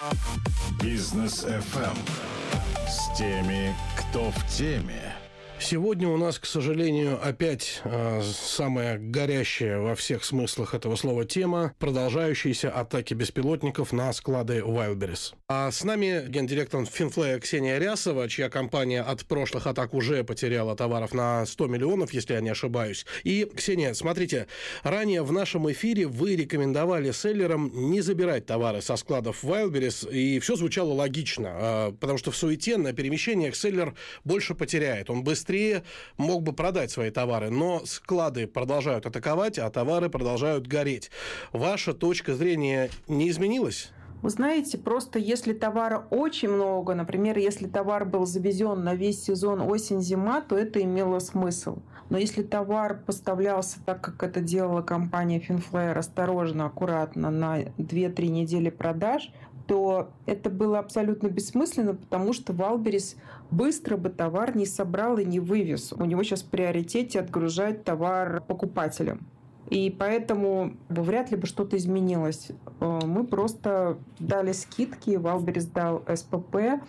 Бизнес эф эм с теми, кто в теме. Сегодня у нас, к сожалению, опять э, самая горящая во всех смыслах этого слова тема – продолжающиеся атаки беспилотников на склады Wildberries. А с нами гендиректор Финфлея Ксения Рясова, чья компания от прошлых атак уже потеряла товаров на сто миллионов, если я не ошибаюсь. И, Ксения, смотрите, ранее в нашем эфире вы рекомендовали селлерам не забирать товары со складов Wildberries, и все звучало логично, э, потому что в суете на перемещениях селлер больше потеряет, он быстрее быстрее мог бы продать свои товары, но склады продолжают атаковать, а товары продолжают гореть. Ваша точка зрения не изменилась? Вы знаете, просто если товара очень много, например, если товар был завезен на весь сезон осень-зима, то это имело смысл. Но если товар поставлялся так, как это делала компания Finflyer, осторожно, аккуратно, на две-три недели продаж, то это было абсолютно бессмысленно, потому что Wildberries быстро бы товар не собрал и не вывез. У него сейчас в приоритете отгружать товар покупателям. И поэтому вряд ли бы что-то изменилось. Мы просто дали скидки, Wildberries дал эс пэ пэ,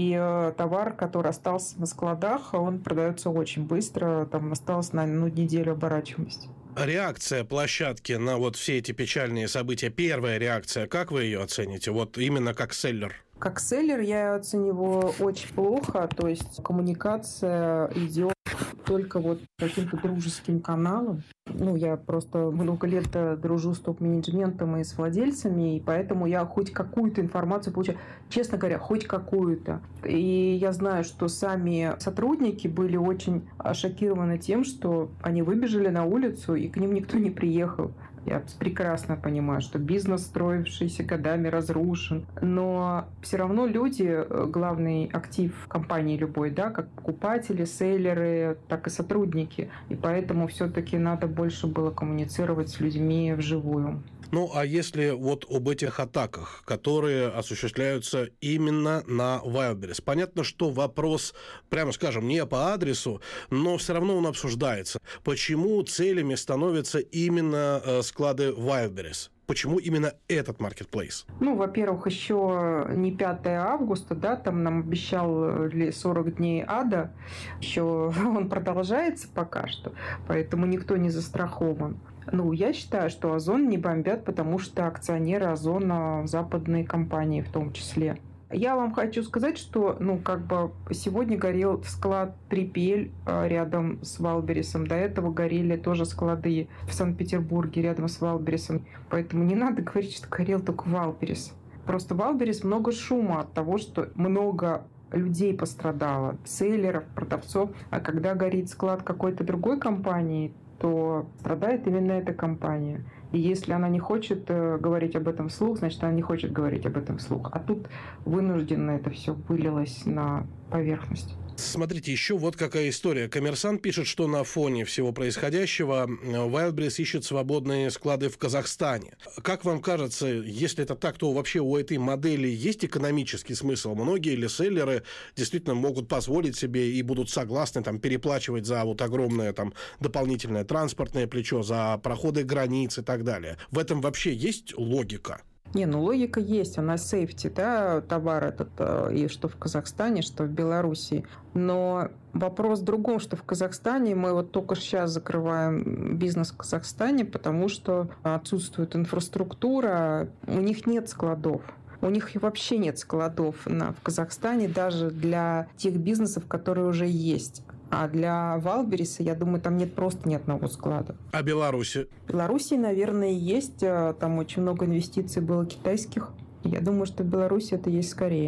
и товар, который остался на складах, он продается очень быстро, там осталось на ну, неделю оборачиваемости. Реакция площадки на вот все эти печальные события, первая реакция, как вы ее оцените? Вот именно как селлер. Как селлер я оцениваю очень плохо, то есть коммуникация идет только вот каким-то дружеским каналом. Ну, я просто много лет дружу с топ-менеджментом и с владельцами, и поэтому я хоть какую-то информацию получаю. Честно говоря, хоть какую-то. И я знаю, что сами сотрудники были очень шокированы тем, что они выбежали на улицу, и к ним никто не приехал. Я прекрасно понимаю, что бизнес, строившийся годами, разрушен. Но все равно люди, главный актив компании любой, да, как покупатели, селлеры, так и сотрудники. И поэтому все-таки надо больше было коммуницировать с людьми вживую. Ну, а если вот об этих атаках, которые осуществляются именно на Wildberries? Понятно, что вопрос, прямо скажем, не по адресу, но все равно он обсуждается. Почему целями становятся именно э, склады Wildberries? Почему именно этот маркетплейс? Ну, во-первых, еще не пятое августа, да, там нам обещал сорок дней ада, еще он продолжается пока что, поэтому никто не застрахован. Ну, я считаю, что Озон не бомбят, потому что акционеры Озона западные компании в том числе. Я вам хочу сказать, что, ну, как бы сегодня горел склад три пи эль рядом с Wildberries. До этого горели тоже склады в Санкт-Петербурге рядом с Wildberries. Поэтому не надо говорить, что горел только Wildberries. Просто Wildberries много шума от того, что много людей пострадало, селлеров, продавцов. А когда горит склад какой-то другой компании, то страдает именно эта компания. И если она не хочет э, говорить об этом вслух, значит, она не хочет говорить об этом вслух. А тут вынужденно это все вылилось на поверхность. Смотрите, еще вот какая история. Коммерсант пишет, что на фоне всего происходящего Wildberries ищет свободные склады в Казахстане. Как вам кажется, если это так, то вообще у этой модели есть экономический смысл? Многие ли селлеры действительно могут позволить себе и будут согласны там, переплачивать за вот огромное там, дополнительное транспортное плечо, за проходы границ и так далее? В этом вообще есть логика? Не, ну логика есть, она сейфти, да, товар этот, и что в Казахстане, что в Белоруссии. Но вопрос в другом, что в Казахстане мы вот только сейчас закрываем бизнес в Казахстане, потому что отсутствует инфраструктура, у них нет складов. У них вообще нет складов на, в Казахстане даже для тех бизнесов, которые уже есть. А для Wildberries, я думаю, там нет просто ни одного склада. А Беларуси? В Беларуси, наверное, есть. Там очень много инвестиций было китайских. Я думаю, что в Беларуси это есть скорее.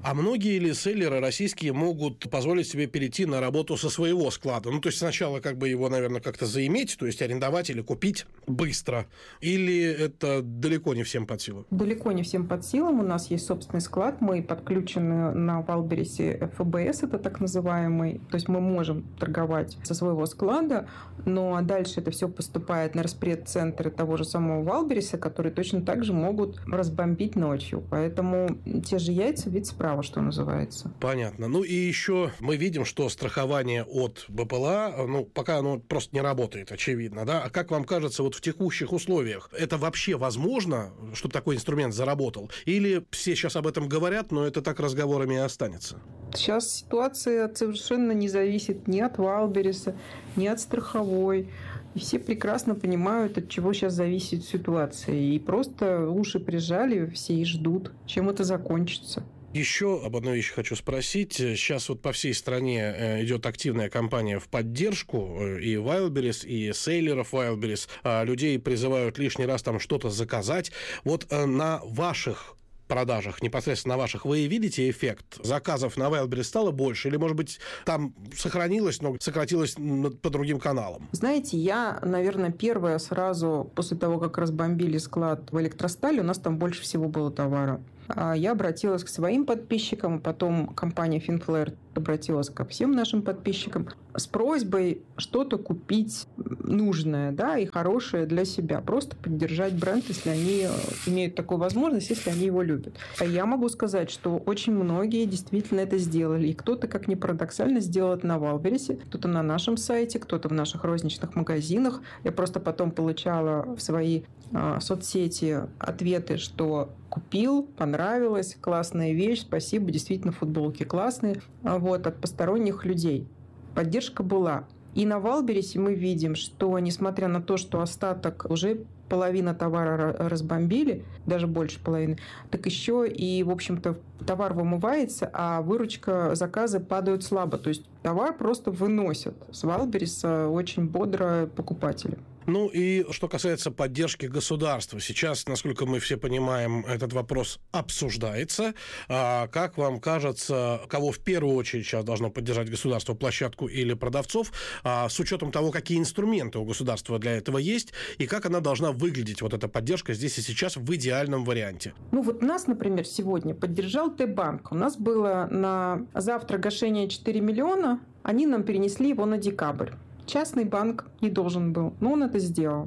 А многие ли селлеры российские могут позволить себе перейти на работу со своего склада? Ну, то есть сначала как бы его, наверное, как-то заиметь, то есть арендовать или купить быстро? Или это далеко не всем под силу? Далеко не всем под силам. У нас есть собственный склад. Мы подключены на Вайлдберрисе эф бэ эс, это так называемый. То есть мы можем торговать со своего склада, но дальше это все поступает на распредцентры того же самого Вайлдберриса, которые точно так же могут разбомбить ночью. Поэтому те же яйца, вид справа, что называется. Понятно. Ну и еще мы видим, что страхование от бэ пэ эл а, ну, пока оно просто не работает, очевидно, да? А как вам кажется, вот в текущих условиях это вообще возможно, чтобы такой инструмент заработал? Или все сейчас об этом говорят, но это так разговорами и останется? Сейчас ситуация совершенно не зависит ни от Вайлдберриса, ни от страховой. И все прекрасно понимают, от чего сейчас зависит ситуация. И просто уши прижали, все и ждут, чем это закончится. Еще об одной вещи хочу спросить. Сейчас вот по всей стране идет активная кампания в поддержку и Wildberries, и селлеров Wildberries. Людей призывают лишний раз там что-то заказать. Вот на ваших продажах, непосредственно на ваших, вы видите эффект? Заказов на Wildberries стало больше? Или, может быть, там сохранилось, но сократилось по другим каналам? Знаете, я, наверное, первая сразу после того, как разбомбили склад в Электростале, у нас там больше всего было товара. Я обратилась к своим подписчикам, потом компания Finflare обратилась ко всем нашим подписчикам с просьбой что-то купить нужное, да, и хорошее для себя. Просто поддержать бренд, если они имеют такую возможность, если они его любят. А я могу сказать, что очень многие действительно это сделали. И кто-то, как ни парадоксально, сделал это на Вайлдберрисе, кто-то на нашем сайте, кто-то в наших розничных магазинах. Я просто потом получала в свои а, соцсети ответы, что купил, понравилось, классная вещь, спасибо, действительно, футболки классные, вот, от посторонних людей. Поддержка была. И на Вайлдберрисе мы видим, что, несмотря на то, что остаток уже половина товара разбомбили, даже больше половины, так еще и, в общем-то, товар вымывается, а выручка, заказы падают слабо. То есть товар просто выносят с Вайлдберриса очень бодро покупатели. Ну и что касается поддержки государства. Сейчас, насколько мы все понимаем, этот вопрос обсуждается. А как вам кажется, кого в первую очередь сейчас должно поддержать государство, площадку или продавцов, а с учетом того, какие инструменты у государства для этого есть, и как она должна выглядеть, вот эта поддержка здесь и сейчас в идеальном варианте? Ну вот нас, например, сегодня поддержал Т-банк. У нас было на завтра гашение четыре миллиона, они нам перенесли его на декабрь. Частный банк не должен был, но он это сделал.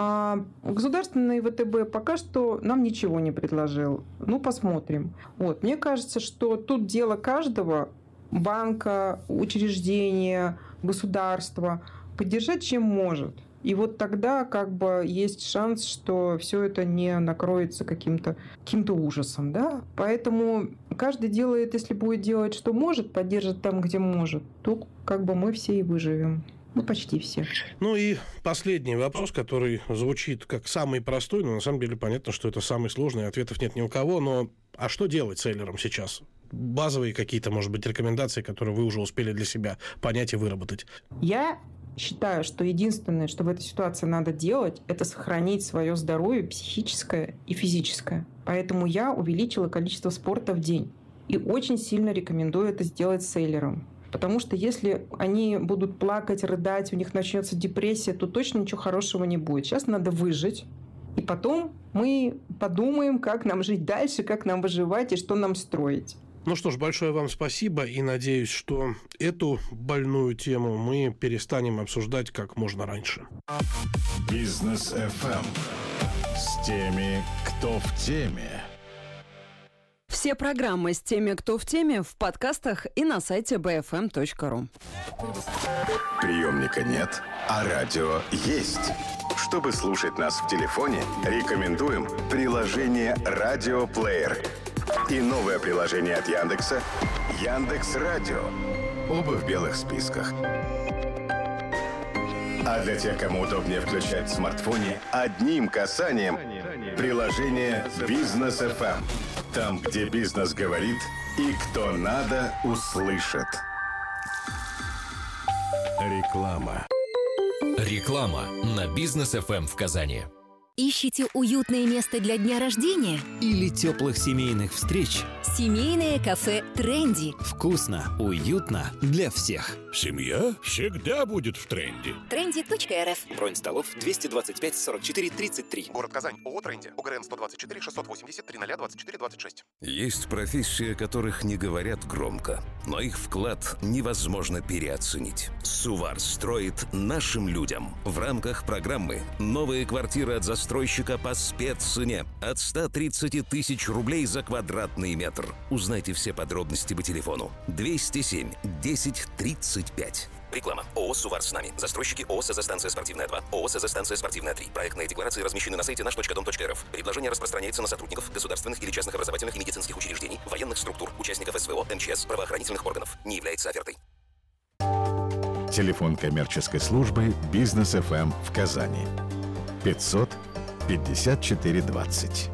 А государственный вэ тэ бэ пока что нам ничего не предложил. Ну, посмотрим. Вот. Мне кажется, что тут дело каждого банка, учреждения, государства поддержать чем может. И вот тогда как бы есть шанс, что все это не накроется каким-то, каким-то ужасом. Да? Поэтому каждый делает, если будет делать, что может, поддержит там, где может, то как бы мы все и выживем. Ну, почти все. Ну и последний вопрос, который звучит как самый простой, но на самом деле понятно, что это самый сложный, ответов нет ни у кого, но а что делать селлерам сейчас? Базовые какие-то, может быть, рекомендации, которые вы уже успели для себя понять и выработать? Я считаю, что единственное, что в этой ситуации надо делать, это сохранить свое здоровье психическое и физическое. Поэтому я увеличила количество спорта в день. И очень сильно рекомендую это сделать селлерам. Потому что если они будут плакать, рыдать, у них начнется депрессия, то точно ничего хорошего не будет. Сейчас надо выжить. И потом мы подумаем, как нам жить дальше, как нам выживать и что нам строить. Ну что ж, большое вам спасибо. И надеюсь, что эту больную тему мы перестанем обсуждать как можно раньше. Бизнес эф эм с теми, кто в теме. Все программы с теми, кто в теме, в подкастах и на сайте би эф эм точка ру. Приемника нет, а радио есть. Чтобы слушать нас в телефоне, рекомендуем приложение «Радиоплеер» и новое приложение от Яндекса «Яндекс.Радио». Оба в белых списках. А для тех, кому удобнее включать в смартфоне, одним касанием приложение «Бизнес эф эм». Там, где бизнес говорит и кто надо, услышит. Реклама. Реклама на Бизнес эф эм в Казани. Ищете уютное место для дня рождения? Или теплых семейных встреч? Семейное кафе «Тренди». Вкусно, уютно для всех. Семья всегда будет в тренде. тренди точка эр эф. Бронь столов двести двадцать пять сорок четыре тридцать три. Город Казань. ООО «Тренди». ОГРН сто двадцать четыре шестьсот восемьдесят тридцать двадцать четыре двадцать шесть. Есть профессии, о которых не говорят громко, но их вклад невозможно переоценить. Сувар строит нашим людям. В рамках программы «Новые квартиры от застройщика по спеццене» от ста тридцати тысяч рублей за квадратный метр. Узнайте все подробности по телефону двести семь десять тридцать пять. Реклама. ООО «Сувар с нами». Застройщики ООО «СЗ-станция спортивная два», ООО «СЗ-станция спортивная три». Проектные декларации размещены на сайте наш точка дом точка эр эф. Предложение распространяется на сотрудников государственных или частных образовательных и медицинских учреждений, военных структур, участников СВО, МЧС, правоохранительных органов. Не является офертой. Телефон коммерческой службы «Бизнес эф эм» в Казани. пятьсот пятьдесят четыре двадцать.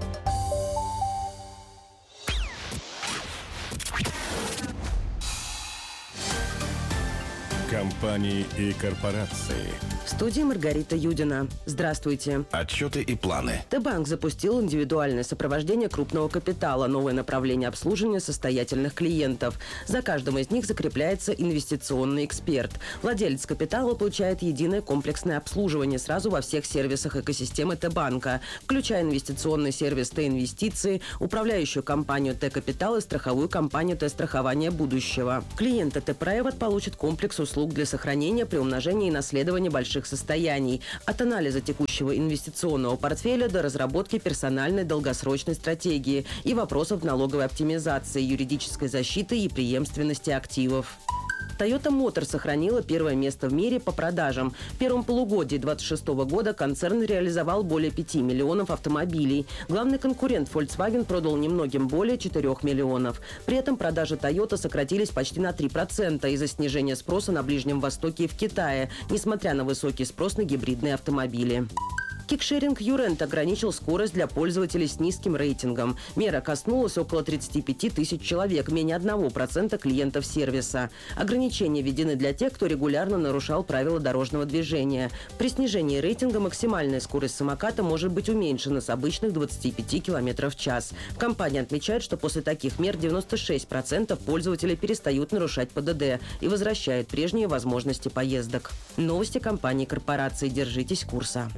Компании и корпорации. В студии Маргарита Юдина. Здравствуйте. Отчеты и планы. Т-банк запустил индивидуальное сопровождение крупного капитала, новое направление обслуживания состоятельных клиентов. За каждым из них закрепляется инвестиционный эксперт. Владелец капитала получает единое комплексное обслуживание сразу во всех сервисах экосистемы Т-банка, включая инвестиционный сервис Т-инвестиции, управляющую компанию Т-капитал и страховую компанию Т-страхование будущего. Клиенты Т-Private получат комплекс услуг для сохранения, приумножения и наследования больших состояний. От анализа текущего инвестиционного портфеля до разработки персональной долгосрочной стратегии и вопросов налоговой оптимизации, юридической защиты и преемственности активов. Toyota Motor сохранила первое место в мире по продажам. В первом полугодии две тысячи двадцать шестого года концерн реализовал более пяти миллионов автомобилей. Главный конкурент Volkswagen продал немногим более четырёх миллионов. При этом продажи Toyota сократились почти на три процента из-за снижения спроса на Ближнем Востоке и в Китае, несмотря на высокий спрос на гибридные автомобили. Кикшеринг Юрент ограничил скорость для пользователей с низким рейтингом. Мера коснулась около тридцати пяти тысяч человек, менее одного процента клиентов сервиса. Ограничения введены для тех, кто регулярно нарушал правила дорожного движения. При снижении рейтинга максимальная скорость самоката может быть уменьшена с обычных двадцати пяти километров в час. Компания отмечает, что после таких мер девяносто шесть процентов пользователей перестают нарушать ПДД и возвращают прежние возможности поездок. Новости компании и корпорации. Держитесь курса.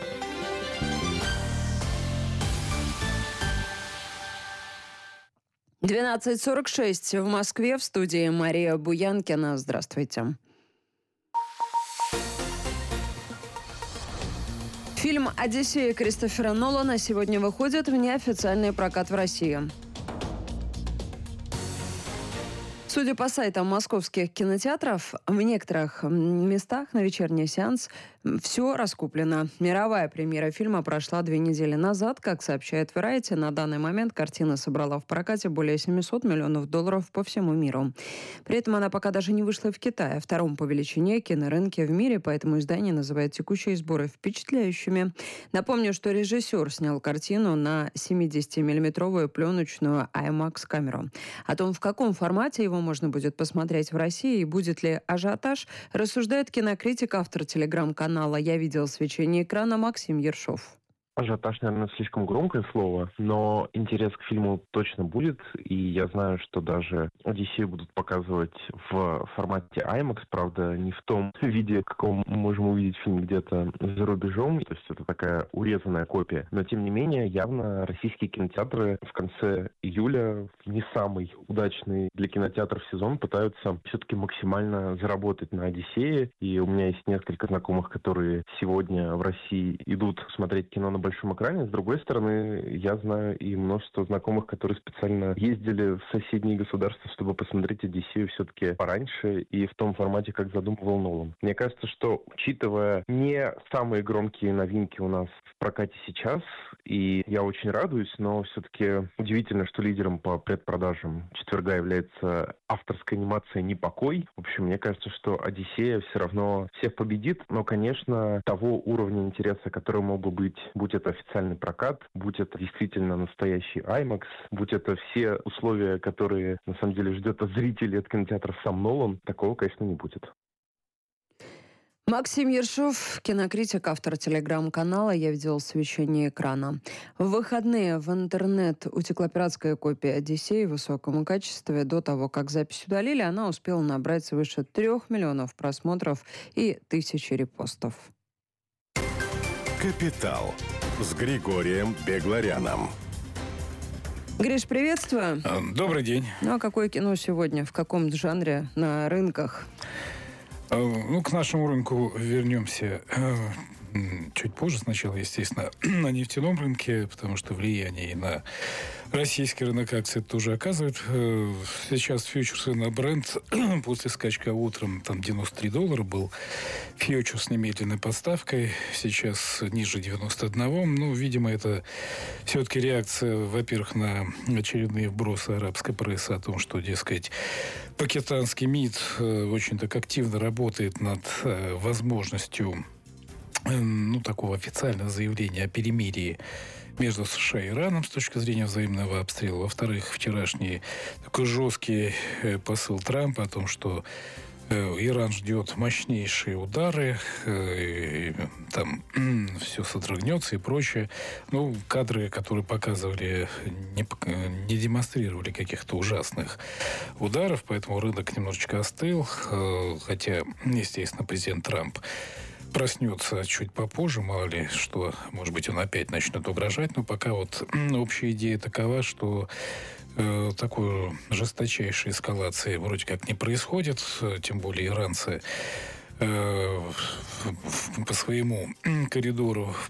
двенадцать сорок шесть в Москве, в студии Мария Буянкина. Здравствуйте. Фильм «Одиссея» Кристофера Нолана сегодня выходит в неофициальный прокат в России. Судя по сайтам московских кинотеатров, в некоторых местах на вечерний сеанс все раскуплено. Мировая премьера фильма прошла две недели назад. Как сообщает Variety, на данный момент картина собрала в прокате более семисот миллионов долларов по всему миру. При этом она пока даже не вышла в Китае, втором по величине кинорынке в мире, поэтому издание называет текущие сборы впечатляющими. Напомню, что режиссер снял картину на семидесятимиллиметровую пленочную IMAX-камеру. О том, в каком формате его можно будет посмотреть в России и будет ли ажиотаж, рассуждает кинокритик, автор телеграм-канала «Я видел свечение экрана» Максим Ершов. Ажиотаж, наверное, слишком громкое слово, но интерес к фильму точно будет, и я знаю, что даже «Одиссею» будут показывать в формате IMAX, правда, не в том виде, в каком мы можем увидеть фильм где-то за рубежом, то есть это такая урезанная копия. Но, тем не менее, явно российские кинотеатры в конце июля, в не самый удачный для кинотеатров сезон, пытаются все-таки максимально заработать на «Одиссее», и у меня есть несколько знакомых, которые сегодня в России идут смотреть кино на большом экране. С другой стороны, я знаю и множество знакомых, которые специально ездили в соседние государства, чтобы посмотреть «Одиссею» все-таки пораньше и в том формате, как задумывал Нолан. Мне кажется, что, учитывая не самые громкие новинки у нас в прокате сейчас, и я очень радуюсь, но все-таки удивительно, что лидером по предпродажам четверга является авторская анимация «Непокой». В общем, мне кажется, что «Одиссея» все равно всех победит, но, конечно, того уровня интереса, который мог бы быть, будь это официальный прокат, будь это действительно настоящий IMAX, будь это все условия, которые на самом деле ждет от зрителей, от кинотеатров сам Нолан, такого, конечно, не будет. Максим Ершов, кинокритик, автор телеграм-канала «Я видел свечение экрана». В выходные в интернет утекла пиратская копия «Одиссеи» в высоком качестве. До того, как запись удалили, она успела набрать свыше трех миллионов просмотров и тысячи репостов. «Капитал» с Григорием Бегларяном. Гриш, приветствую. Добрый день. Ну а какое кино сегодня? В каком жанре на рынках? Ну, к нашему рынку вернемся чуть позже. Сначала, естественно, на нефтяном рынке, потому что влияние и на российский рынок акций тоже оказывает. Сейчас фьючерсы на Brent после скачка утром, там девяносто три доллара был фьючерс с немедленной подставкой. Сейчас ниже девяносто один. Ну, видимо, это все-таки реакция, во-первых, на очередные вбросы арабской прессы о том, что, дескать, пакистанский МИД очень так активно работает над возможностью ну, такого официального заявления о перемирии между США и Ираном с точки зрения взаимного обстрела. Во-вторых, вчерашний такой жесткий посыл Трампа о том, что Иран ждет мощнейшие удары, там все содрогнется и прочее. Ну, кадры, которые показывали, не, не демонстрировали каких-то ужасных ударов, поэтому рынок немножечко остыл. Хотя, естественно, президент Трамп проснется чуть попозже, мало ли, что, может быть, он опять начнет угрожать, но пока вот общая идея такова, что э, такой жесточайшей эскалации вроде как не происходит, тем более иранцы э, по своему коридору